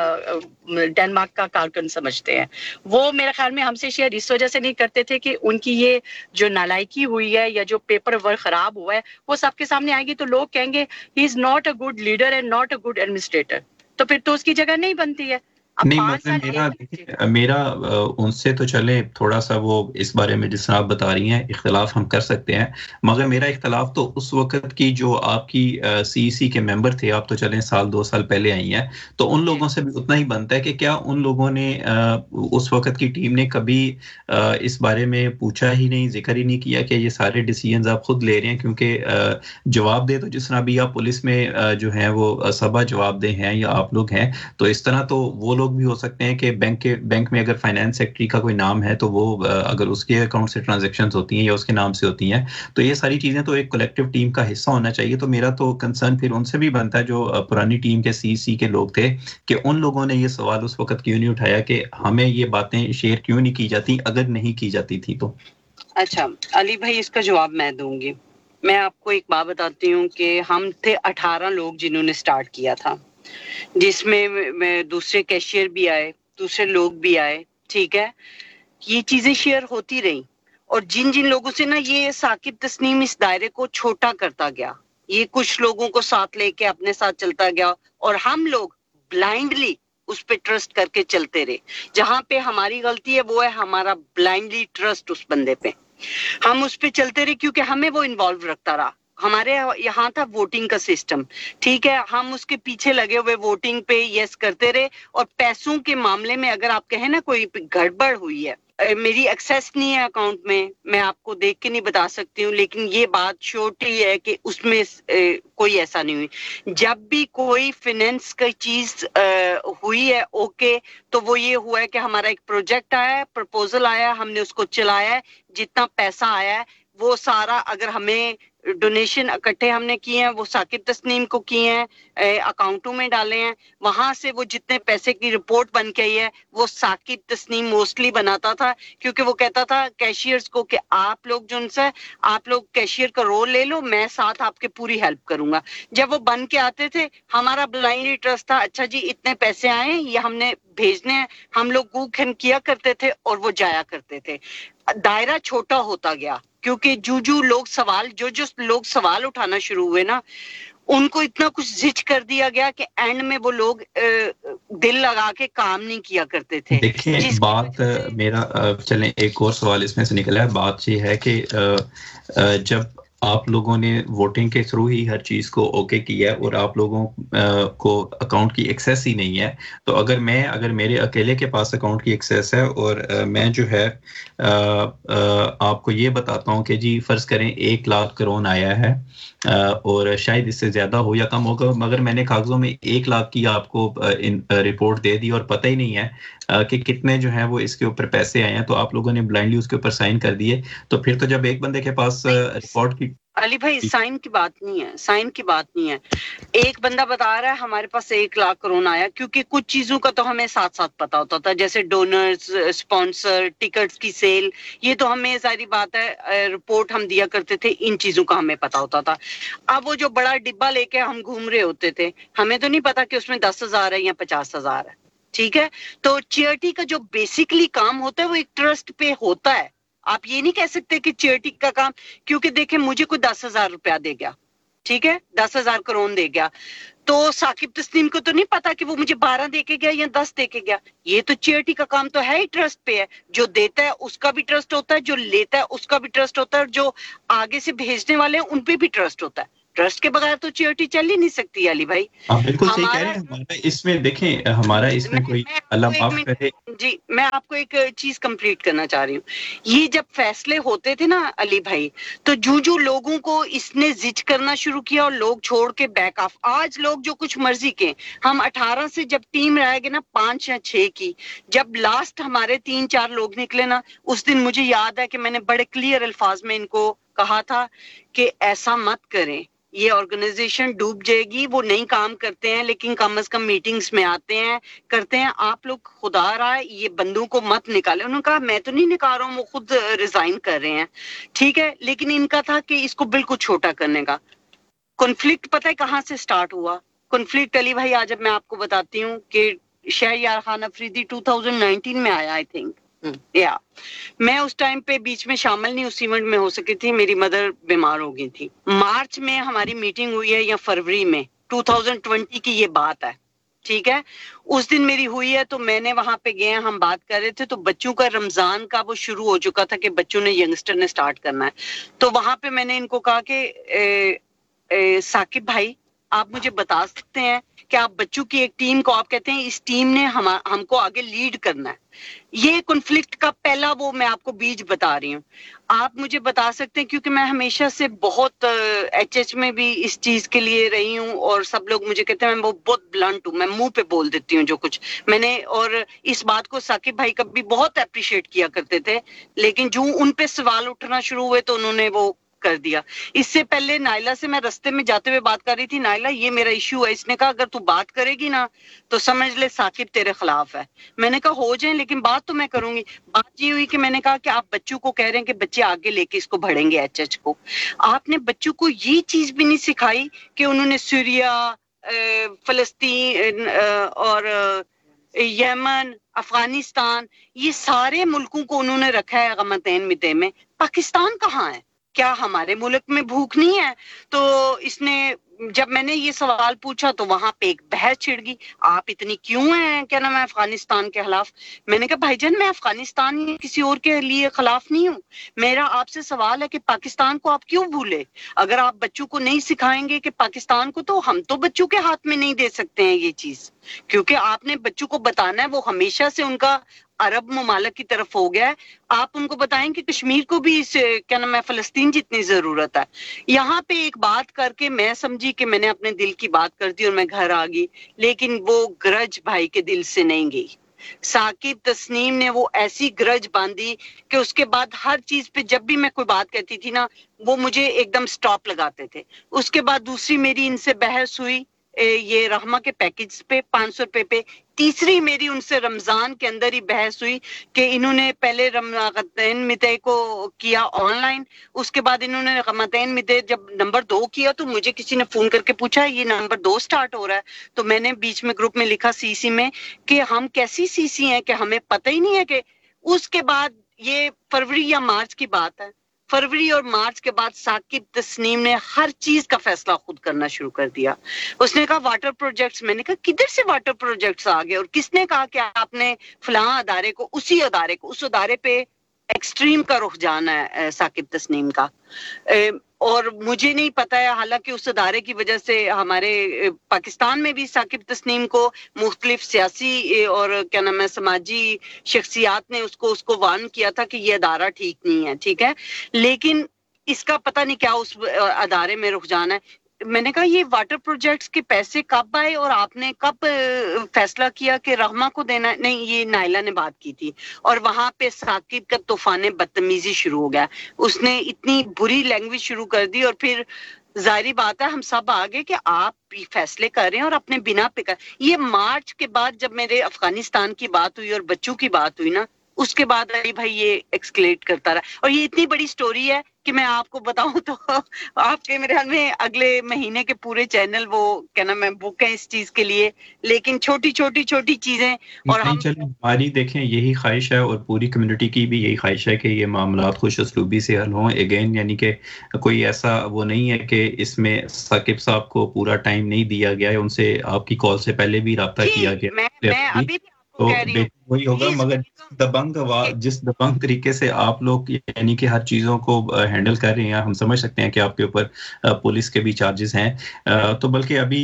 ڈنمارک کا کارکن سمجھتے ہیں. وہ میرے خیال میں ہم سے شیئر اس وجہ سے نہیں کرتے تھے کہ ان کی یہ جو نالائکی ہوئی ہے یا جو پیپر ورک خراب ہوا ہے وہ سب کے سامنے آئے گی, تو لوگ کہیں گے ہی is not a good leader and not a good administrator, تو پھر تو اس کی جگہ نہیں بنتی ہے. نہیں مطلب میرا دیکھیں میرا ان سے تو چلے تھوڑا سا وہ اس بارے میں جس طرح آپ بتا رہی ہیں اختلاف ہم کر سکتے ہیں, مگر میرا اختلاف تو اس وقت کی جو آپ کی سی سی کے ممبر تھے, آپ تو چلیں سال دو سال پہلے آئی ہیں, تو ان لوگوں سے بھی اتنا ہی بنتا ہے کہ کیا ان لوگوں نے اس وقت کی ٹیم نے کبھی اس بارے میں پوچھا ہی نہیں, ذکر ہی نہیں کیا کہ یہ سارے ڈیسیژنز آپ خود لے رہے ہیں, کیونکہ جواب دے تو جس طرح بھی آپ پولیس میں جو ہیں وہ سبا جواب دہ ہیں یا آپ لوگ ہیں, تو اس طرح تو وہ لوگ بھی ہو سکتے ہیں کہ بینک کے بینک میں اگر فائنانس سیکٹری کا کوئی نام ہے تو وہ اگر اس کے اکاؤنٹ سے ٹرانزیکشنز ہوتی ہیں یا اس کے نام سے ہوتی ہیں, تو یہ ساری چیزیں تو ایک کولیکٹیو ٹیم کا حصہ ہونا چاہیے. تو میرا تو کنسرن پھر ان سے بھی بنتا ہے جو پرانی ٹیم کے سی سی کے لوگ تھے, کہ ان لوگوں نے یہ سوال اس وقت کیوں نہیں اٹھایا کہ ہمیں یہ باتیں شیئر کیوں نہیں کی جاتی اگر نہیں کی جاتی تھی تو. اچھا علی بھائی, اس کا جواب میں دوں گی. میں آپ کو ایک بات بتاتی ہوں کہ ہم تھے اٹھارہ لوگ جنہوں نے سٹارٹ کیا تھا, جس میں دوسرے کیشیئر بھی آئے, دوسرے لوگ بھی آئے, ٹھیک ہے. یہ چیزیں شیئر ہوتی رہی, اور جن جن لوگوں سے نا یہ ثاقب تسنیم اس دائرے کو چھوٹا کرتا گیا, یہ کچھ لوگوں کو ساتھ لے کے اپنے ساتھ چلتا گیا, اور ہم لوگ بلائنڈلی اس پہ ٹرسٹ کر کے چلتے رہے. جہاں پہ ہماری غلطی ہے وہ ہے ہمارا بلائنڈلی ٹرسٹ اس بندے پہ. ہم اس پہ چلتے رہے کیونکہ ہمیں وہ انوالو رکھتا رہا. ہمارے یہاں تھا ووٹنگ کا سسٹم, ٹھیک ہے, ہم اس کے پیچھے لگے ہوئے ووٹنگ پہ یس کرتے رہے. اور پیسوں کے معاملے میں اگر آپ کہیں نا کوئی گڑبڑ ہوئی ہے, میری ایکسیس نہیں ہے اکاؤنٹ میں, میں آپ کو دیکھ کے نہیں بتا سکتی ہوں, لیکن یہ بات چھوٹی ہے کہ اس میں کوئی ایسا نہیں ہوئی. جب بھی کوئی فائنینس کی چیز ہوئی ہے اوکے, تو وہ یہ ہوا ہے کہ ہمارا ایک پروجیکٹ آیا ہے, پرپوزل آیا ہے, ہم نے اس کو چلایا ہے, جتنا پیسہ آیا ہے وہ سارا, اگر ہمیں ڈونیشن اکٹھے ہم نے کیے ہیں وہ ثاقب تسنیم کو کیے ہیں, اکاؤنٹوں میں ڈالے ہیں, وہاں سے وہ جتنے پیسے کی رپورٹ بن کے آئی ہے وہ ثاقب تسنیم موسٹلی بناتا تھا, کیونکہ وہ کہتا تھا کیشیئرز کو کہ آپ لوگ جو ان سے آپ لوگ کیشیئر کا رول لے لو, میں ساتھ آپ کے پوری ہیلپ کروں گا. جب وہ بن کے آتے تھے ہمارا بلائنڈلی ٹرسٹ تھا, اچھا جی اتنے پیسے آئے ہیں یہ ہم نے بھیجنے ہیں, ہم لوگ گو کھن کیا کرتے تھے اور وہ جایا کرتے تھے. دائرہ چھوٹا ہوتا گیا کیونکہ جو جو لوگ سوال جو جو لوگ سوال اٹھانا شروع ہوئے نا, ان کو اتنا کچھ زچ کر دیا گیا کہ اینڈ میں وہ لوگ دل لگا کے کام نہیں کیا کرتے تھے. دیکھیں بات میرا چلیں ایک اور سوال اس میں سے نکلا ہے. بات یہ ہے کہ جب آپ لوگوں نے ووٹنگ کے تھرو ہی ہر چیز کو اوکے کیا ہے اور آپ لوگوں کو اکاؤنٹ کی ایکسیس ہی نہیں ہے, تو اگر میں اگر میرے اکیلے کے پاس اکاؤنٹ کی ایکسیس ہے اور میں جو ہے آپ کو یہ بتاتا ہوں کہ جی فرض کریں ایک لاکھ کروڑ آیا ہے اور شاید اس سے زیادہ ہو یا کم ہوگا, مگر میں نے کاغذوں میں ایک لاکھ کی آپ کو رپورٹ دے دی اور پتہ ہی نہیں ہے کہ کتنے جو ہیں وہ اس کے اوپر پیسے آئے ہیں, تو آپ لوگوں نے بلائنڈلی اس کے اوپر سائن کر دیے, تو پھر تو جب ایک بندے کے پاس رپورٹ کی علی بھائی سائن کی بات نہیں ہے, سائن کی بات نہیں ہے. ایک بندہ بتا رہا ہے ہمارے پاس ایک لاکھ کروڑ آیا, کیونکہ کچھ چیزوں کا تو ہمیں ساتھ ساتھ پتا ہوتا تھا, جیسے ڈونرز, اسپانسر, ٹکٹس کی سیل, یہ تو ہمیں ساری بات ہے, رپورٹ ہم دیا کرتے تھے, ان چیزوں کا ہمیں پتا ہوتا تھا. اب وہ جو بڑا ڈبہ لے کے ہم گھوم رہے ہوتے تھے, ہمیں تو نہیں پتا کہ اس میں دس ہزار ہے یا پچاس ہزار ہے, ٹھیک ہے. تو چیئرٹی کا جو بیسکلی کام ہوتا ہے وہ ایک ٹرسٹ پہ ہوتا ہے. آپ یہ نہیں کہہ سکتے کہ چیئرٹی کا کام, کیونکہ دیکھیں مجھے کوئی دس ہزار روپیہ دے گیا, ٹھیک ہے, دس ہزار کروڑ دے گیا, تو ثاقب تسنیم کو تو نہیں پتا کہ وہ مجھے بارہ دے کے گیا یا دس دے کے گیا. یہ تو چیئرٹی کا کام تو ہے ہی, ٹرسٹ پہ ہے. جو دیتا ہے اس کا بھی ٹرسٹ ہوتا ہے, جو لیتا ہے اس کا بھی ٹرسٹ ہوتا ہے, اور جو آگے سے بھیجنے والے ہیں ان پہ بھی ٹرسٹ ہوتا ہے. ٹرسٹ کے بغیر تو چیئرٹی چل ہی نہیں سکتی علی بھائی. آپ بالکل صحیح کہہ رہے ہیں. ہمارا اس میں دیکھیں ہمارا اس میں کوئی اللہ معاف کرے. جی میں آپ کو ایک چیز کمپلیٹ کرنا چاہ رہی ہوں. یہ جب فیصلے ہوتے تھے نا علی بھائی, تو جو جو لوگوں کو اس نے زج کرنا شروع کیا اور لوگ چھوڑ کے بیک آف, آج لوگ جو کچھ مرضی کے, ہم اٹھارہ سے جب ٹیم رہ گئے نا پانچ یا چھ کی, جب لاسٹ ہمارے تین چار لوگ نکلے نا, اس دن مجھے یاد ہے کہ میں نے بڑے کلیئر الفاظ میں ان کو کہا تھا کہ ایسا مت کریں, یہ آرگنائزیشن ڈوب جائے گی. وہ نہیں کام کرتے ہیں لیکن کم از کم میٹنگز میں آتے ہیں کرتے ہیں. آپ لوگ خدا رہا ہے یہ بندوں کو مت نکالے. انہوں نے کہا میں تو نہیں نکال رہا ہوں, وہ خود ریزائن کر رہے ہیں, ٹھیک ہے, لیکن ان کا تھا کہ اس کو بالکل چھوٹا کرنے کا. کنفلکٹ پتہ ہے کہاں سے سٹارٹ ہوا کنفلکٹ علی بھائی؟ آج اب میں آپ کو بتاتی ہوں کہ شہریار خان افریدی دو ہزار انیس میں آیا آئی تھنک, یا میں اس ٹائم پہ بیچ میں شامل نہیں اس ایونٹ میں ہو سکی تھی, میری مدر بیمار ہو گئی تھی. مارچ میں ہماری میٹنگ ہوئی ہے یا فروری میں دو ہزار بیس کی یہ بات ہے, ٹھیک ہے. اس دن میری ہوئی ہے تو میں نے وہاں پہ گئے, ہم بات کر رہے تھے, تو بچوں کا رمضان کا وہ شروع ہو چکا تھا کہ بچوں نے ینگسٹر نے سٹارٹ کرنا ہے. تو وہاں پہ میں نے ان کو کہا کہ اے, اے, ثاقب بھائی آپ مجھے بتا سکتے ہیں کہ آپ بچوں کی ایک ٹیم کو آپ کہتے ہیں اس ٹیم نے ہم ہم کو آگے لیڈ کرنا ہے. یہ کنفلکٹ کا پہلا وہ میں آپ کو بیج بتا رہی ہوں. آپ مجھے بتا سکتے ہیں کیونکہ میں ہمیشہ سے بہت ایچ ایچ میں بھی اس چیز کے لیے رہی ہوں, اور سب لوگ مجھے کہتے ہیں میں بہت بلنٹ ہوں, میں منہ پہ بول دیتی ہوں جو کچھ میں نے, اور اس بات کو ثاقب بھائی کبھی بہت اپریشیٹ کیا کرتے تھے, لیکن جو ان پہ سوال اٹھنا شروع ہوئے تو انہوں نے وہ کر دیا. اس سے پہلے نائلہ سے میں رستے میں جاتے ہوئے بات کر رہی تھی, نائلہ یہ میرا ایشو ہے. اس نے کہا اگر تو بات کرے گی نا تو سمجھ لے ثاقب تیرے خلاف ہے. میں نے کہا ہو جائیں, لیکن بات تو میں کروں گی. بات یہ ہوئی کہ میں نے کہا کہ آپ بچوں کو کہہ رہے ہیں کہ بچے آگے لے کے اس کو بڑھیں گے ایچ ایچ کو, آپ نے بچوں کو یہ چیز بھی نہیں سکھائی کہ انہوں نے سوریا, فلسطین اور یمن, افغانستان, یہ سارے ملکوں کو انہوں نے رکھا ہے غمتین متے میں. پاکستان کہاں ہے؟ کیا ہمارے ملک میں بھوک نہیں ہے؟ تو اس نے جب میں نے یہ سوال پوچھا تو وہاں پہ ایک بحث چھڑ گئی, آپ اتنی کیوں ہیں کیا نام ہے افغانستان کے خلاف. میں نے کہا بھائی جان میں افغانستان یا کسی اور کے لیے خلاف نہیں ہوں, میرا آپ سے سوال ہے کہ پاکستان کو آپ کیوں بھولے؟ اگر آپ بچوں کو نہیں سکھائیں گے کہ پاکستان کو, تو ہم تو بچوں کے ہاتھ میں نہیں دے سکتے ہیں یہ چیز, کیونکہ آپ نے بچوں کو بتانا ہے. وہ ہمیشہ سے ان کا عرب ممالک کی طرف ہو گیا ہے. آپ ان کو بتائیں کہ کشمیر کو بھی اس کیا نام ہے فلسطین جتنی ضرورت ہے. یہاں پہ ایک بات کر کے میں سمجھی کہ میں نے اپنے دل کی بات کر دی اور میں گھر آ گئی, لیکن وہ گرج بھائی کے دل سے نہیں گئی. ثاقب تسنیم نے وہ ایسی گرج باندھی کہ اس کے بعد ہر چیز پہ جب بھی میں کوئی بات کہتی تھی نا وہ مجھے ایک دم سٹاپ لگاتے تھے. اس کے بعد دوسری میری ان سے بحث ہوئی یہ رحمہ کے پیکج پہ پانچ سو روپے پہ. تیسری میری ان سے رمضان کے اندر ہی بحث ہوئی کہ انہوں نے پہلے رمضان متے کو کیا آن لائن, اس کے بعد انہوں نے رمضان متے جب نمبر دو کیا تو مجھے کسی نے فون کر کے پوچھا یہ نمبر دو سٹارٹ ہو رہا ہے. تو میں نے بیچ میں گروپ میں لکھا سی سی میں کہ ہم کیسی سی سی ہیں کہ ہمیں پتہ ہی نہیں ہے. کہ اس کے بعد یہ فروری یا مارچ کی بات ہے, فروری اور مارچ کے بعد ثاقب تسنیم نے ہر چیز کا فیصلہ خود کرنا شروع کر دیا. اس نے کہا واٹر پروجیکٹس, میں نے کہا کدھر سے واٹر پروجیکٹس آ گئے, اور کس نے کہا کہ آپ نے فلاں ادارے کو اسی ادارے کو اس ادارے پہ ایکسٹریم کا رخ جانا ہے ثاقب تسنیم کا. اور مجھے نہیں پتا ہے, حالانکہ اس ادارے کی وجہ سے ہمارے پاکستان میں بھی ثاقب تسنیم کو مختلف سیاسی اور کیا نام ہے سماجی شخصیات نے اس کو اس کو وارن کیا تھا کہ یہ ادارہ ٹھیک نہیں ہے, ٹھیک ہے, لیکن اس کا پتہ نہیں کیا اس ادارے میں رخ جانا ہے. میں نے کہا یہ واٹر پروجیکٹس کے پیسے کب آئے اور آپ نے کب فیصلہ کیا کہ رحمہ کو دینا؟ نہیں, یہ نائلہ نے بات کی تھی, اور وہاں پہ ثاقب کا طوفان بدتمیزی شروع ہو گیا. اس نے اتنی بری لینگویج شروع کر دی, اور پھر ظاہری بات ہے ہم سب آگے کہ آپ فیصلے کر رہے ہیں اور اپنے بنا پہ کر. یہ مارچ کے بعد جب میرے افغانستان کی بات ہوئی اور بچوں کی بات ہوئی نا, اس کے بعد علی بھائی یہ ایکسکلیٹ کرتا رہا. اور یہ اتنی بڑی سٹوری ہے کہ میں آپ کو بتاؤں تو آپ کے میرے خیال میں اگلے مہینے کے پورے چینل وہ کیا نام ہے بک ہیں اس چیز کے لیے, لیکن چھوٹی چھوٹی چھوٹی چیزیں. اور ہم چلیں ہماری دیکھیں یہی خواہش ہے اور پوری کمیونٹی کی بھی یہی خواہش ہے کہ یہ معاملات خوش اسلوبی سے حل ہوں. اگین یعنی کہ کوئی ایسا وہ نہیں ہے کہ اس میں ثاقب صاحب کو پورا ٹائم نہیں دیا گیا ہے, ان سے آپ کی کال سے پہلے بھی رابطہ کیا گیا. میں میں ابھی تو وہی ہوگا, مگر دبنگ جس دبنگ طریقے سے آپ لوگ یعنی کہ ہر چیزوں کو ہینڈل کر رہے ہیں, ہم سمجھ سکتے ہیں کہ آپ کے اوپر پولیس کے بھی چارجز ہیں. تو بلکہ ابھی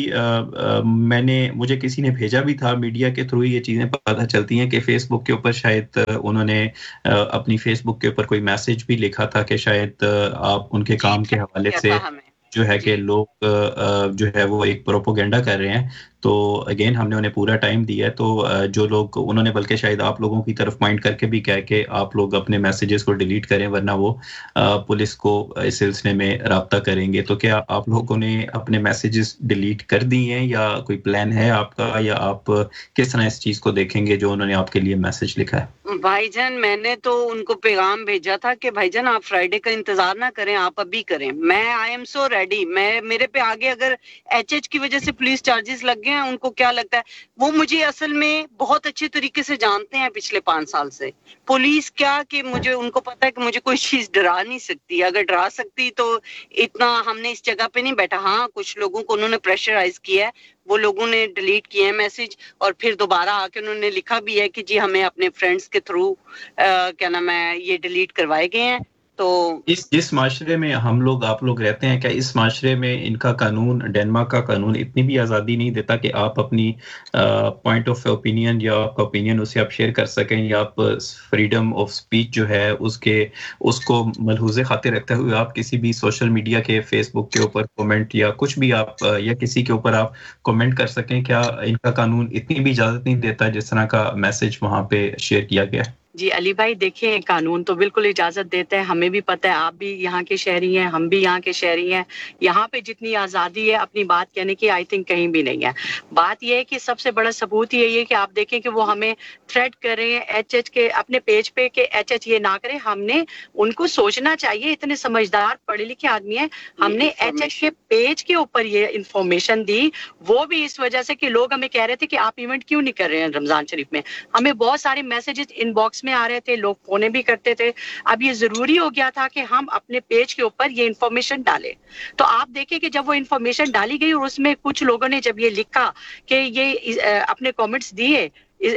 میں نے مجھے کسی نے بھیجا بھی تھا, میڈیا کے تھرو یہ چیزیں پتہ چلتی ہیں کہ فیس بک کے اوپر شاید انہوں نے اپنی فیس بک کے اوپر کوئی میسج بھی لکھا تھا کہ شاید آپ ان کے کام کے حوالے سے جو ہے کہ لوگ جو ہے وہ ایک پروپوگنڈا کر رہے ہیں. تو اگین ہم نے انہیں پورا ٹائم دیا ہے, تو جو لوگ انہوں نے بلکہ شاید آپ لوگوں کی طرف پوائنٹ کر کے بھی کہا کہ آپ لوگ اپنے میسیجز کو ڈیلیٹ کریں ورنہ وہ پولیس کو اس سلسلے میں رابطہ کریں گے. تو کیا آپ لوگوں نے اپنے میسیجز ڈیلیٹ کر دی ہیں یا کوئی پلان ہے آپ کا, یا آپ کس طرح اس چیز کو دیکھیں گے جو انہوں نے آپ کے لیے میسیج لکھا ہے؟ بھائی جان میں نے تو ان کو پیغام بھیجا تھا کہ بھائی جان آپ فرائیڈے کا انتظار نہ کریں, آپ ابھی کریں. میں آئی ایم سو ریڈی. میں میرے پہ آگے اگر ایچ ایچ کی وجہ سے پولیس چارجز لگ گئے ہیں, ان کو کیا لگتا ہے, وہ مجھے اصل میں بہت اچھے طریقے سے جانتے ہیں پچھلے پانچ سال سے. پولیس کیا کہ مجھے ان کو پتا ہے کہ مجھے کوئی چیز ڈرا نہیں سکتی. اگر ڈرا سکتی تو اتنا ہم نے اس جگہ پہ نہیں بیٹھا. ہاں کچھ لوگوں کو انہوں نے پریشرائز کیا ہے, وہ لوگوں نے ڈیلیٹ کیے ہیں میسج, اور پھر دوبارہ آ کے انہوں نے لکھا بھی ہے کہ جی ہمیں اپنے فرینڈز کے تھرو کیا نام ہے یہ ڈیلیٹ کروائے گئے ہیں. تو اس جس معاشرے میں ہم لوگ آپ لوگ رہتے ہیں, کیا اس معاشرے میں ان کا قانون, ڈینمارک کا قانون اتنی بھی آزادی نہیں دیتا کہ آپ اپنی پوائنٹ آف اوپینین یا آپ کا اوپینین اسے آپ شیئر کر سکیں, یا آپ فریڈم آف سپیچ جو ہے اس کے اس کو ملحوظ خاطر رکھتے ہوئے آپ کسی بھی سوشل میڈیا کے فیس بک کے اوپر کومنٹ یا کچھ بھی آپ یا کسی کے اوپر آپ کومنٹ کر سکیں؟ کیا ان کا قانون اتنی بھی اجازت نہیں دیتا جس طرح کا میسج وہاں پہ شیئر کیا گیا ہے؟ جی علی بھائی دیکھیں, قانون تو بالکل اجازت دیتا ہے, ہمیں بھی پتہ ہے, آپ بھی یہاں کے شہری ہیں, ہم بھی یہاں کے شہری ہیں. یہاں پہ جتنی آزادی ہے اپنی بات کہنے کی آئی تھنک کہیں بھی نہیں ہے. بات یہ ہے کہ سب سے بڑا ثبوت یہ ہے کہ آپ دیکھیں کہ وہ ہمیں تھریٹ کر رہے ہیں ایچ ایچ کے اپنے پیج پہ کہ ایچ ایچ یہ نہ کریں. ہم نے ان کو سوچنا چاہیے, اتنے سمجھدار پڑھے لکھے آدمی ہیں, ہم نے ایچ ایچ کے پیج کے اوپر یہ انفارمیشن دی, وہ بھی اس وجہ سے کہ لوگ ہمیں کہہ رہے تھے کہ آپ ایونٹ کیوں نہیں کر رہے ہیں رمضان شریف میں. ہمیں بہت سارے میسیجز ان باکس میں آ رہے تھے, لوگ فونے بھی کرتے تھے. اب یہ ضروری ہو گیا تھا کہ ہم اپنے پیج کے اوپر یہ انفارمیشن ڈالیں. تو آپ دیکھیں کہ جب وہ انفارمیشن ڈالی گئی اور اس میں کچھ لوگوں نے جب یہ لکھا کہ یہ اپنے کامنٹس دیے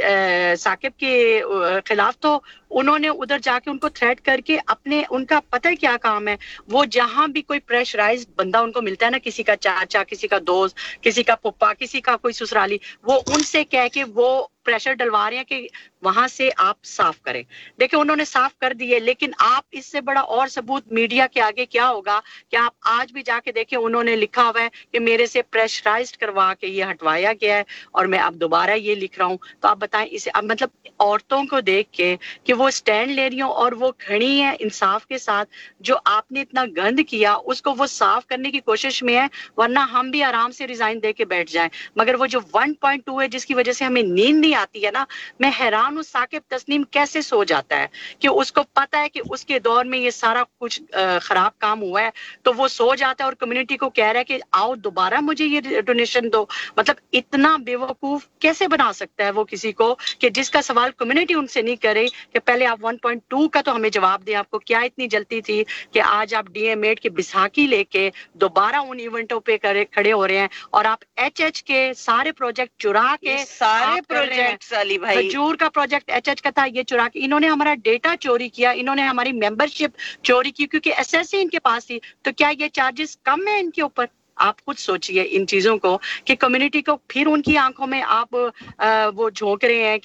ثاقب کے خلاف, تو انہوں نے ادھر جا کے ان کو تھریٹ کر کے اپنے, ان کا پتہ ہے کیا کام ہے, وہ جہاں بھی کوئی پریشرائز بندہ ان کو ملتا ہے نا, کسی کا چاچا, کسی کا دوست, کسی کا پپا, کسی کا کوئی سسرالی, وہ ان سے کہہ کے وہ پریشر ڈلوا رہے ہیں کہ وہاں سے آپ صاف کریں. دیکھیں انہوں نے صاف کر دیے, لیکن آپ اس سے بڑا اور ثبوت میڈیا کے آگے کیا ہوگا کہ آپ آج بھی جا کے دیکھیں, انہوں نے لکھا ہوا ہے کہ میرے سے پریشرائزڈ کروا کے یہ ہٹوایا گیا ہے اور میں اب دوبارہ یہ لکھ رہا ہوں. تو آپ بتائیں اسے, اب مطلب عورتوں کو دیکھ کے کہ وہ سٹینڈ لے رہی ہوں اور وہ کھڑی ہیں انصاف کے ساتھ, جو آپ نے اتنا گند کیا اس کو وہ صاف کرنے کی کوشش میں ہے, ورنہ ہم بھی آرام سے ریزائن دے کے بیٹھ جائیں. مگر وہ جو ون پوائنٹ ٹو ہے جس کی وجہ سے ہمیں نیند نہیں آتی ہے نا, میں حیران ہوں ثاقب تسنیم کیسے سو جاتا ہے کہ اس کو پتا ہے کہ اس کے دور میں یہ سارا کچھ خراب کام ہوا ہے, تو وہ سو جاتا ہے اور کمیونٹی کو کہہ رہا ہے کہ آؤ دوبارہ مجھے یہ ڈونیشن دو. مطلب اتنا بے وقوف کیسے بنا سکتا ہے وہ کسی کو کہ جس کا سوال کمیونٹی ان سے نہیں کرے کہ پہلے آپ ون پوائنٹ ٹو کا تو ہمیں جواب دیں, آپ کو کیا اتنی جلدی تھی کہ آج آپ ڈی ایم ایڈ کے بیساکھی لے کے دوبارہ ان ایونٹوں پہ کھڑے ہو رہے ہیں, اور آپ ایچ ایچ کے سارے پروجیکٹ چرا کے, سارے پروجیکٹس علی بھائی, کھجور کا پروجیکٹ ایچ ایچ کا تھا, یہ چرا کے انہوں نے ہمارا ڈیٹا چوری کیا, انہوں نے ہماری ممبرشپ چوری کی کیونکہ ایس ایس سی ان کے پاس تھی. تو کیا یہ چارجز کم ہیں ان کے اوپر؟ آپ خود سوچئے ان چیزوں کو کہ کمیونٹی کو پھر ان کی آنکھوں میں آپ وہ جھونک رہے ہیں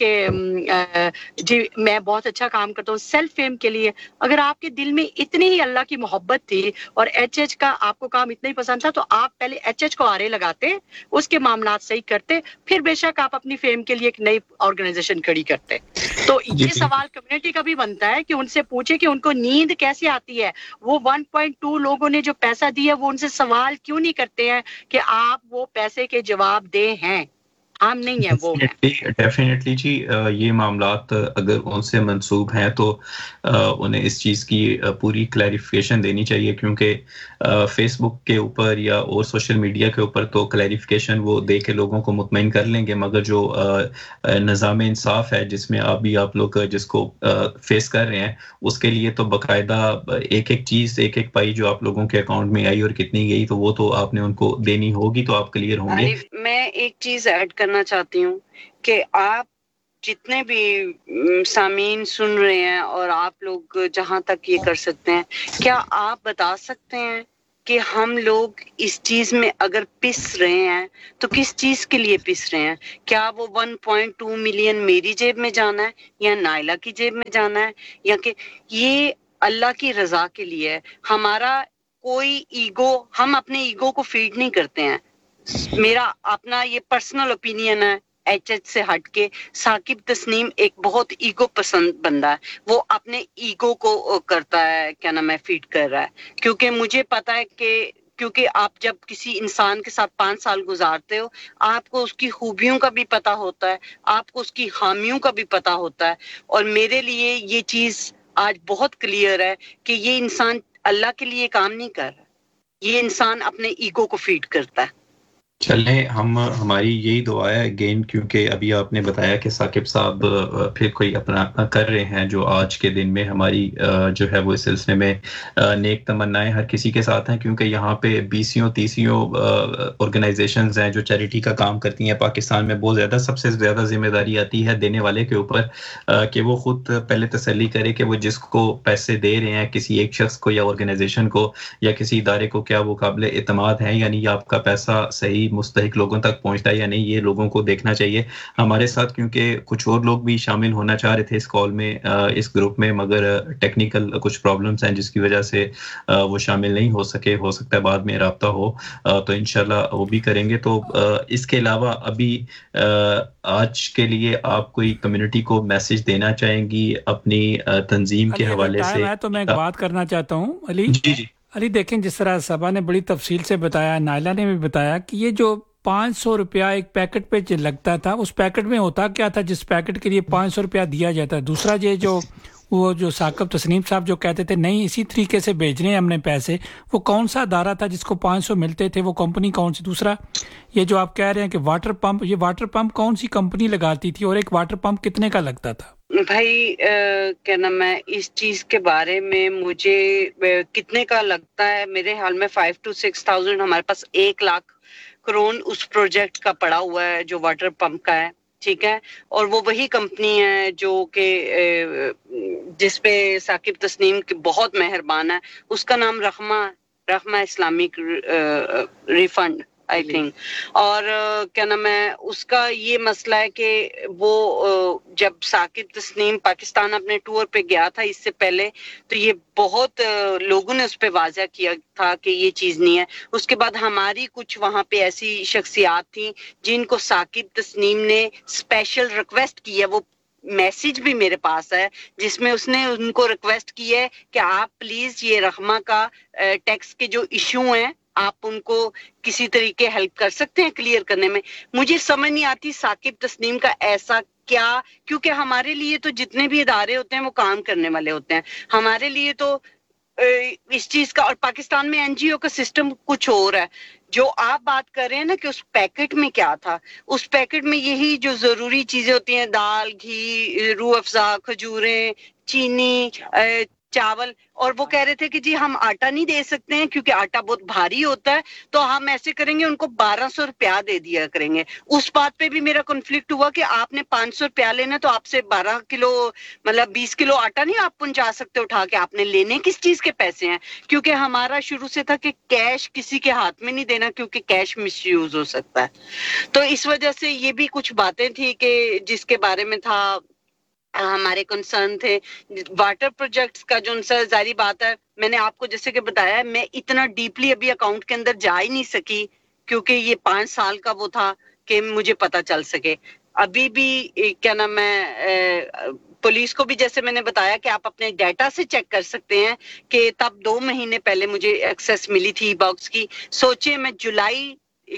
کہ جی میں بہت اچھا کام کرتا ہوں سیلف فیم کے لیے. اگر آپ کے دل میں اتنی ہی اللہ کی محبت تھی اور ایچ ایچ کا آپ کو کام اتنا ہی پسند تھا, تو آپ پہلے ایچ ایچ کو آرے لگاتے, اس کے معاملات صحیح کرتے, پھر بے شک آپ اپنی فیم کے لیے ایک نئی آرگنائزیشن کھڑی کرتے. تو یہ سوال کمیونٹی کا بھی بنتا ہے کہ ان سے پوچھے کہ ان کو نیند کیسے آتی ہے. وہ ون پوائنٹ ٹو لوگوں نے جو پیسہ دیا وہ ان سے سوال کیوں نہیں کرتے ہیں کہ آپ وہ پیسے کے جواب دے ہیں؟ ہم نہیں ہیں, وہ ہیں. ڈیفینیٹلی جی, یہ معاملات اگر ان سے منسوب ہیں تو انہیں اس چیز کی پوری کلیریفیکیشن دینی چاہیے, کیونکہ فیس بک کے اوپر یا اور سوشل میڈیا کے اوپر تو کلیریفیکیشن وہ دے کے لوگوں کو مطمئن کر لیں گے, مگر جو نظام انصاف ہے جس میں آپ بھی آپ لوگ جس کو فیس کر رہے ہیں, اس کے لیے تو باقاعدہ ایک ایک چیز, ایک ایک پائی جو آپ لوگوں کے اکاؤنٹ میں آئی اور کتنی گئی, تو وہ تو آپ نے ان کو دینی ہوگی, تو آپ کلیئر ہوں گے. میں ایک چیز ایڈ کرنا چاہتی ہوں کہ آپ جتنے بھی سامعین سن رہے ہیں اور آپ لوگ جہاں تک یہ کر سکتے ہیں، کیا آپ بتا سکتے ہیں کہ ہم لوگ اس چیز میں اگر پس رہے ہیں تو کس چیز کے لیے پس رہے ہیں؟ کیا وہ ون پوائنٹ ٹو ملین میری جیب میں جانا ہے یا نائلہ کی جیب میں جانا ہے، یا کہ یہ اللہ کی رضا کے لیے ہے؟ ہمارا کوئی ایگو، ہم اپنے ایگو کو فیڈ نہیں کرتے ہیں. میرا اپنا یہ پرسنل اوپینین ہے ایچ ایچ سے ہٹ کے. ثاقب تسنیم ایک بہت ایگو پسند بندہ ہے، وہ اپنے ایگو کو کرتا ہے کیا نام ہے فیڈ کر رہا ہے. کیونکہ مجھے پتا ہے کہ کیونکہ آپ جب کسی انسان کے ساتھ پانچ سال گزارتے ہو، آپ کو اس کی خوبیوں کا بھی پتا ہوتا ہے، آپ کو اس کی خامیوں کا بھی پتا ہوتا ہے. اور میرے لیے یہ چیز آج بہت کلیئر ہے کہ یہ انسان اللہ کے لیے کام نہیں کر رہا، یہ انسان اپنے ایگو کو فیڈ کرتا ہے. چلیں ہم ہماری یہی دعا ہے اگین، کیونکہ ابھی آپ نے بتایا کہ ثاقب صاحب پھر کوئی اپنا اپنا کر رہے ہیں جو آج کے دن میں ہماری جو ہے وہ اس سلسلے میں نیک تمنائیں ہر کسی کے ساتھ ہیں، کیونکہ یہاں پہ بیسیوں تیسیوں آرگنائزیشنز ہیں جو چیریٹی کا کام کرتی ہیں پاکستان میں. بہت زیادہ سب سے زیادہ ذمہ داری آتی ہے دینے والے کے اوپر کہ وہ خود پہلے تسلی کرے کہ وہ جس کو پیسے دے رہے ہیں کسی ایک شخص کو یا آرگنائزیشن کو یا کسی ادارے کو، کیا وہ قابل اعتماد ہیں، یعنی یہ آپ کا پیسہ صحیح مستحق لوگوں تک پہنچتا ہے یا نہیں. یہ لوگوں کو دیکھنا چاہیے. ہمارے ساتھ کیونکہ کچھ اور لوگ بھی شامل ہونا چاہ رہے تھے اس کال میں، اس گروپ میں، مگر ٹیکنیکل کچھ پرابلمز ہیں جس کی وجہ سے وہ شامل نہیں ہو سکے. ہو سکتا ہے بعد میں رابطہ ہو تو انشاءاللہ وہ بھی کریں گے. تو اس کے علاوہ ابھی آج کے لیے آپ کوئی کمیونٹی کو میسج دینا چاہیں گی اپنی تنظیم کے حوالے سے؟ تو میں ایک بات کرنا چاہتا ہوں علی. جی جی علی دیکھیں، جس طرح صبا نے بڑی تفصیل سے بتایا، نائلہ نے بھی بتایا کہ یہ جو پانچ سو روپیہ ایک پیکٹ پہ لگتا تھا، اس پیکٹ میں ہوتا کیا تھا جس پیکٹ کے لیے پانچ سو روپیہ دیا جاتا ہے. دوسرا یہ جو وہ جو ثاقب تسنیم صاحب جو کہتے تھے نہیں اسی طریقے سے بھیجنے ہیں ہم نے پیسے، وہ کون سا ادارہ تھا جس کو پانچ سو ملتے تھے، وہ کمپنی کون سی؟ دوسرا یہ جو آپ کہہ رہے ہیں کہ واٹر پمپ، یہ واٹر پمپ کون سی کمپنی لگاتی تھی اور ایک واٹر پمپ کتنے کا لگتا تھا؟ بھائی کیا نام ہے اس چیز کے بارے میں مجھے کتنے کا لگتا ہے، میرے خیال میں فائیو ٹو سکس تھاؤزینڈ ہمارے پاس ایک لاکھ کروڑ اس پروجیکٹ کا پڑا ہوا ہے جو واٹر پمپ کا ہے. ٹھیک ہے، اور وہ وہی کمپنی ہے جو کہ جس پہ ثاقب تسنیم بہت مہربان ہے. اس کا نام رحمہ رحمہ اسلامک ریفنڈ آئی تھنک. اور کیا نام ہے اس کا یہ مسئلہ ہے کہ وہ جب ثاقب تسنیم پاکستان اپنے ٹور پہ گیا تھا اس سے پہلے، تو یہ بہت لوگوں نے اس پہ واضح کیا تھا کہ یہ چیز نہیں ہے. اس کے بعد ہماری کچھ وہاں پہ ایسی شخصیات تھیں جن کو ثاقب تسنیم نے اسپیشل ریکویسٹ کی ہے، وہ میسج بھی میرے پاس ہے جس میں اس نے ان کو ریکویسٹ کی ہے کہ آپ پلیز یہ رحمہ کا ٹیکس کے جو ایشو ہیں آپ ان کو کسی طریقے ہیلپ کر سکتے ہیں کلیئر کرنے میں. مجھے سمجھ نہیں آتی ثاقب تسنیم کا ایسا کیا، کیونکہ ہمارے لیے تو جتنے بھی ادارے ہوتے ہیں وہ کام کرنے والے ہوتے ہیں. ہمارے لیے تو اس چیز کا، اور پاکستان میں این جی او کا سسٹم کچھ اور ہے. جو آپ بات کر رہے ہیں نا کہ اس پیکٹ میں کیا تھا، اس پیکٹ میں یہی جو ضروری چیزیں ہوتی ہیں، دال، گھی، روح افزا، کھجوریں، چینی، چاول، اور وہ کہہ رہے تھے کہ جی ہم آٹا نہیں دے سکتے ہیں کیونکہ آٹا بہت بھاری ہوتا ہے، تو ہم ایسے کریں گے ان کو بارہ سو روپیہ دے دیا کریں گے. اس بات پہ بھی میرا کنفلکٹ ہوا کہ آپ نے پانچ سو روپیہ لینا تو آپ سے بارہ کلو مطلب بیس کلو آٹا نہیں آپ پہنچا سکتے اٹھا کے. آپ نے لینے کس چیز کے پیسے ہیں؟ کیونکہ ہمارا شروع سے تھا کہ کیش کسی کے ہاتھ میں نہیں دینا کیونکہ کیش مس یوز ہو سکتا ہے. تو اس وجہ سے یہ بھی کچھ باتیں تھی کہ جس کے بارے میں تھا ہمارے کنسرن تھے. واٹر پروجیکٹس کا جو ان سے ظاہری بات ہے، میں نے آپ کو جیسے کہ بتایا، میں اتنا ڈیپلی ابھی اکاؤنٹ کے اندر جا ہی نہیں سکی کیونکہ یہ پانچ سال کا وہ تھا کہ مجھے پتا چل سکے. ابھی بھی کیا نام ہے پولیس کو بھی جیسے میں نے بتایا کہ آپ اپنے ڈیٹا سے چیک کر سکتے ہیں کہ تب دو مہینے پہلے مجھے ایکسیس ملی تھی باکس کی. سوچے میں جولائی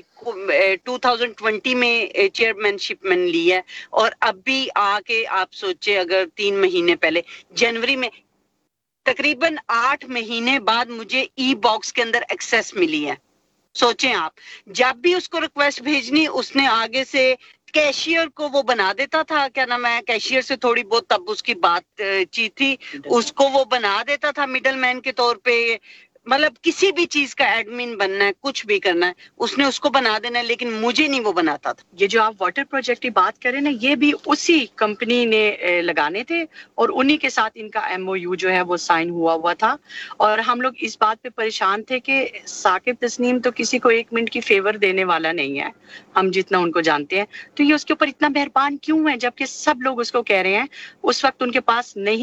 ٹو تھاؤزینڈ ٹوینٹی میں چیئرمین شپ میں لی ہے، اور اب بھی آ کے آپ سوچے اگر تین مہینے پہلے جنوری میں تقریباً آٹھ مہینے بعد مجھے ای باکس کے اندر ایکسیس ملی ہے. سوچیں آپ، جب بھی اس کو ریکویسٹ بھیجنی اس نے آگے سے کیشیئر کو وہ بنا دیتا تھا، کیا نام ہے کیشیئر سے تھوڑی بہت تب اس کی بات چیت تھی، اس کو وہ بنا دیتا تھا مڈل مین کے طور پہ مطلب کسی بھی چیز کا ایڈمن بننا ہے، کچھ بھی کرنا ہے، اس نے اس کو بنا دینا ہے، لیکن مجھے نہیں وہ بناتا تھا. یہ جو آپ واٹر پروجیکٹ کی بات کریں نا، یہ بھی اسی کمپنی نے اے، لگانے تھے اور انہی کے ساتھ ان کا ایم او یو جو ہے وہ سائن ہوا ہوا تھا. اور ہم لوگ اس بات پہ پریشان تھے کہ ثاقب تسنیم تو کسی کو ایک منٹ کی فیور دینے والا نہیں ہے، ہم جتنا ان کو جانتے ہیں، تو یہ اس کے اوپر اتنا مہربان کیوں ہے جبکہ سب لوگ اس کو کہہ رہے ہیں. اس وقت ان کے پاس نہیں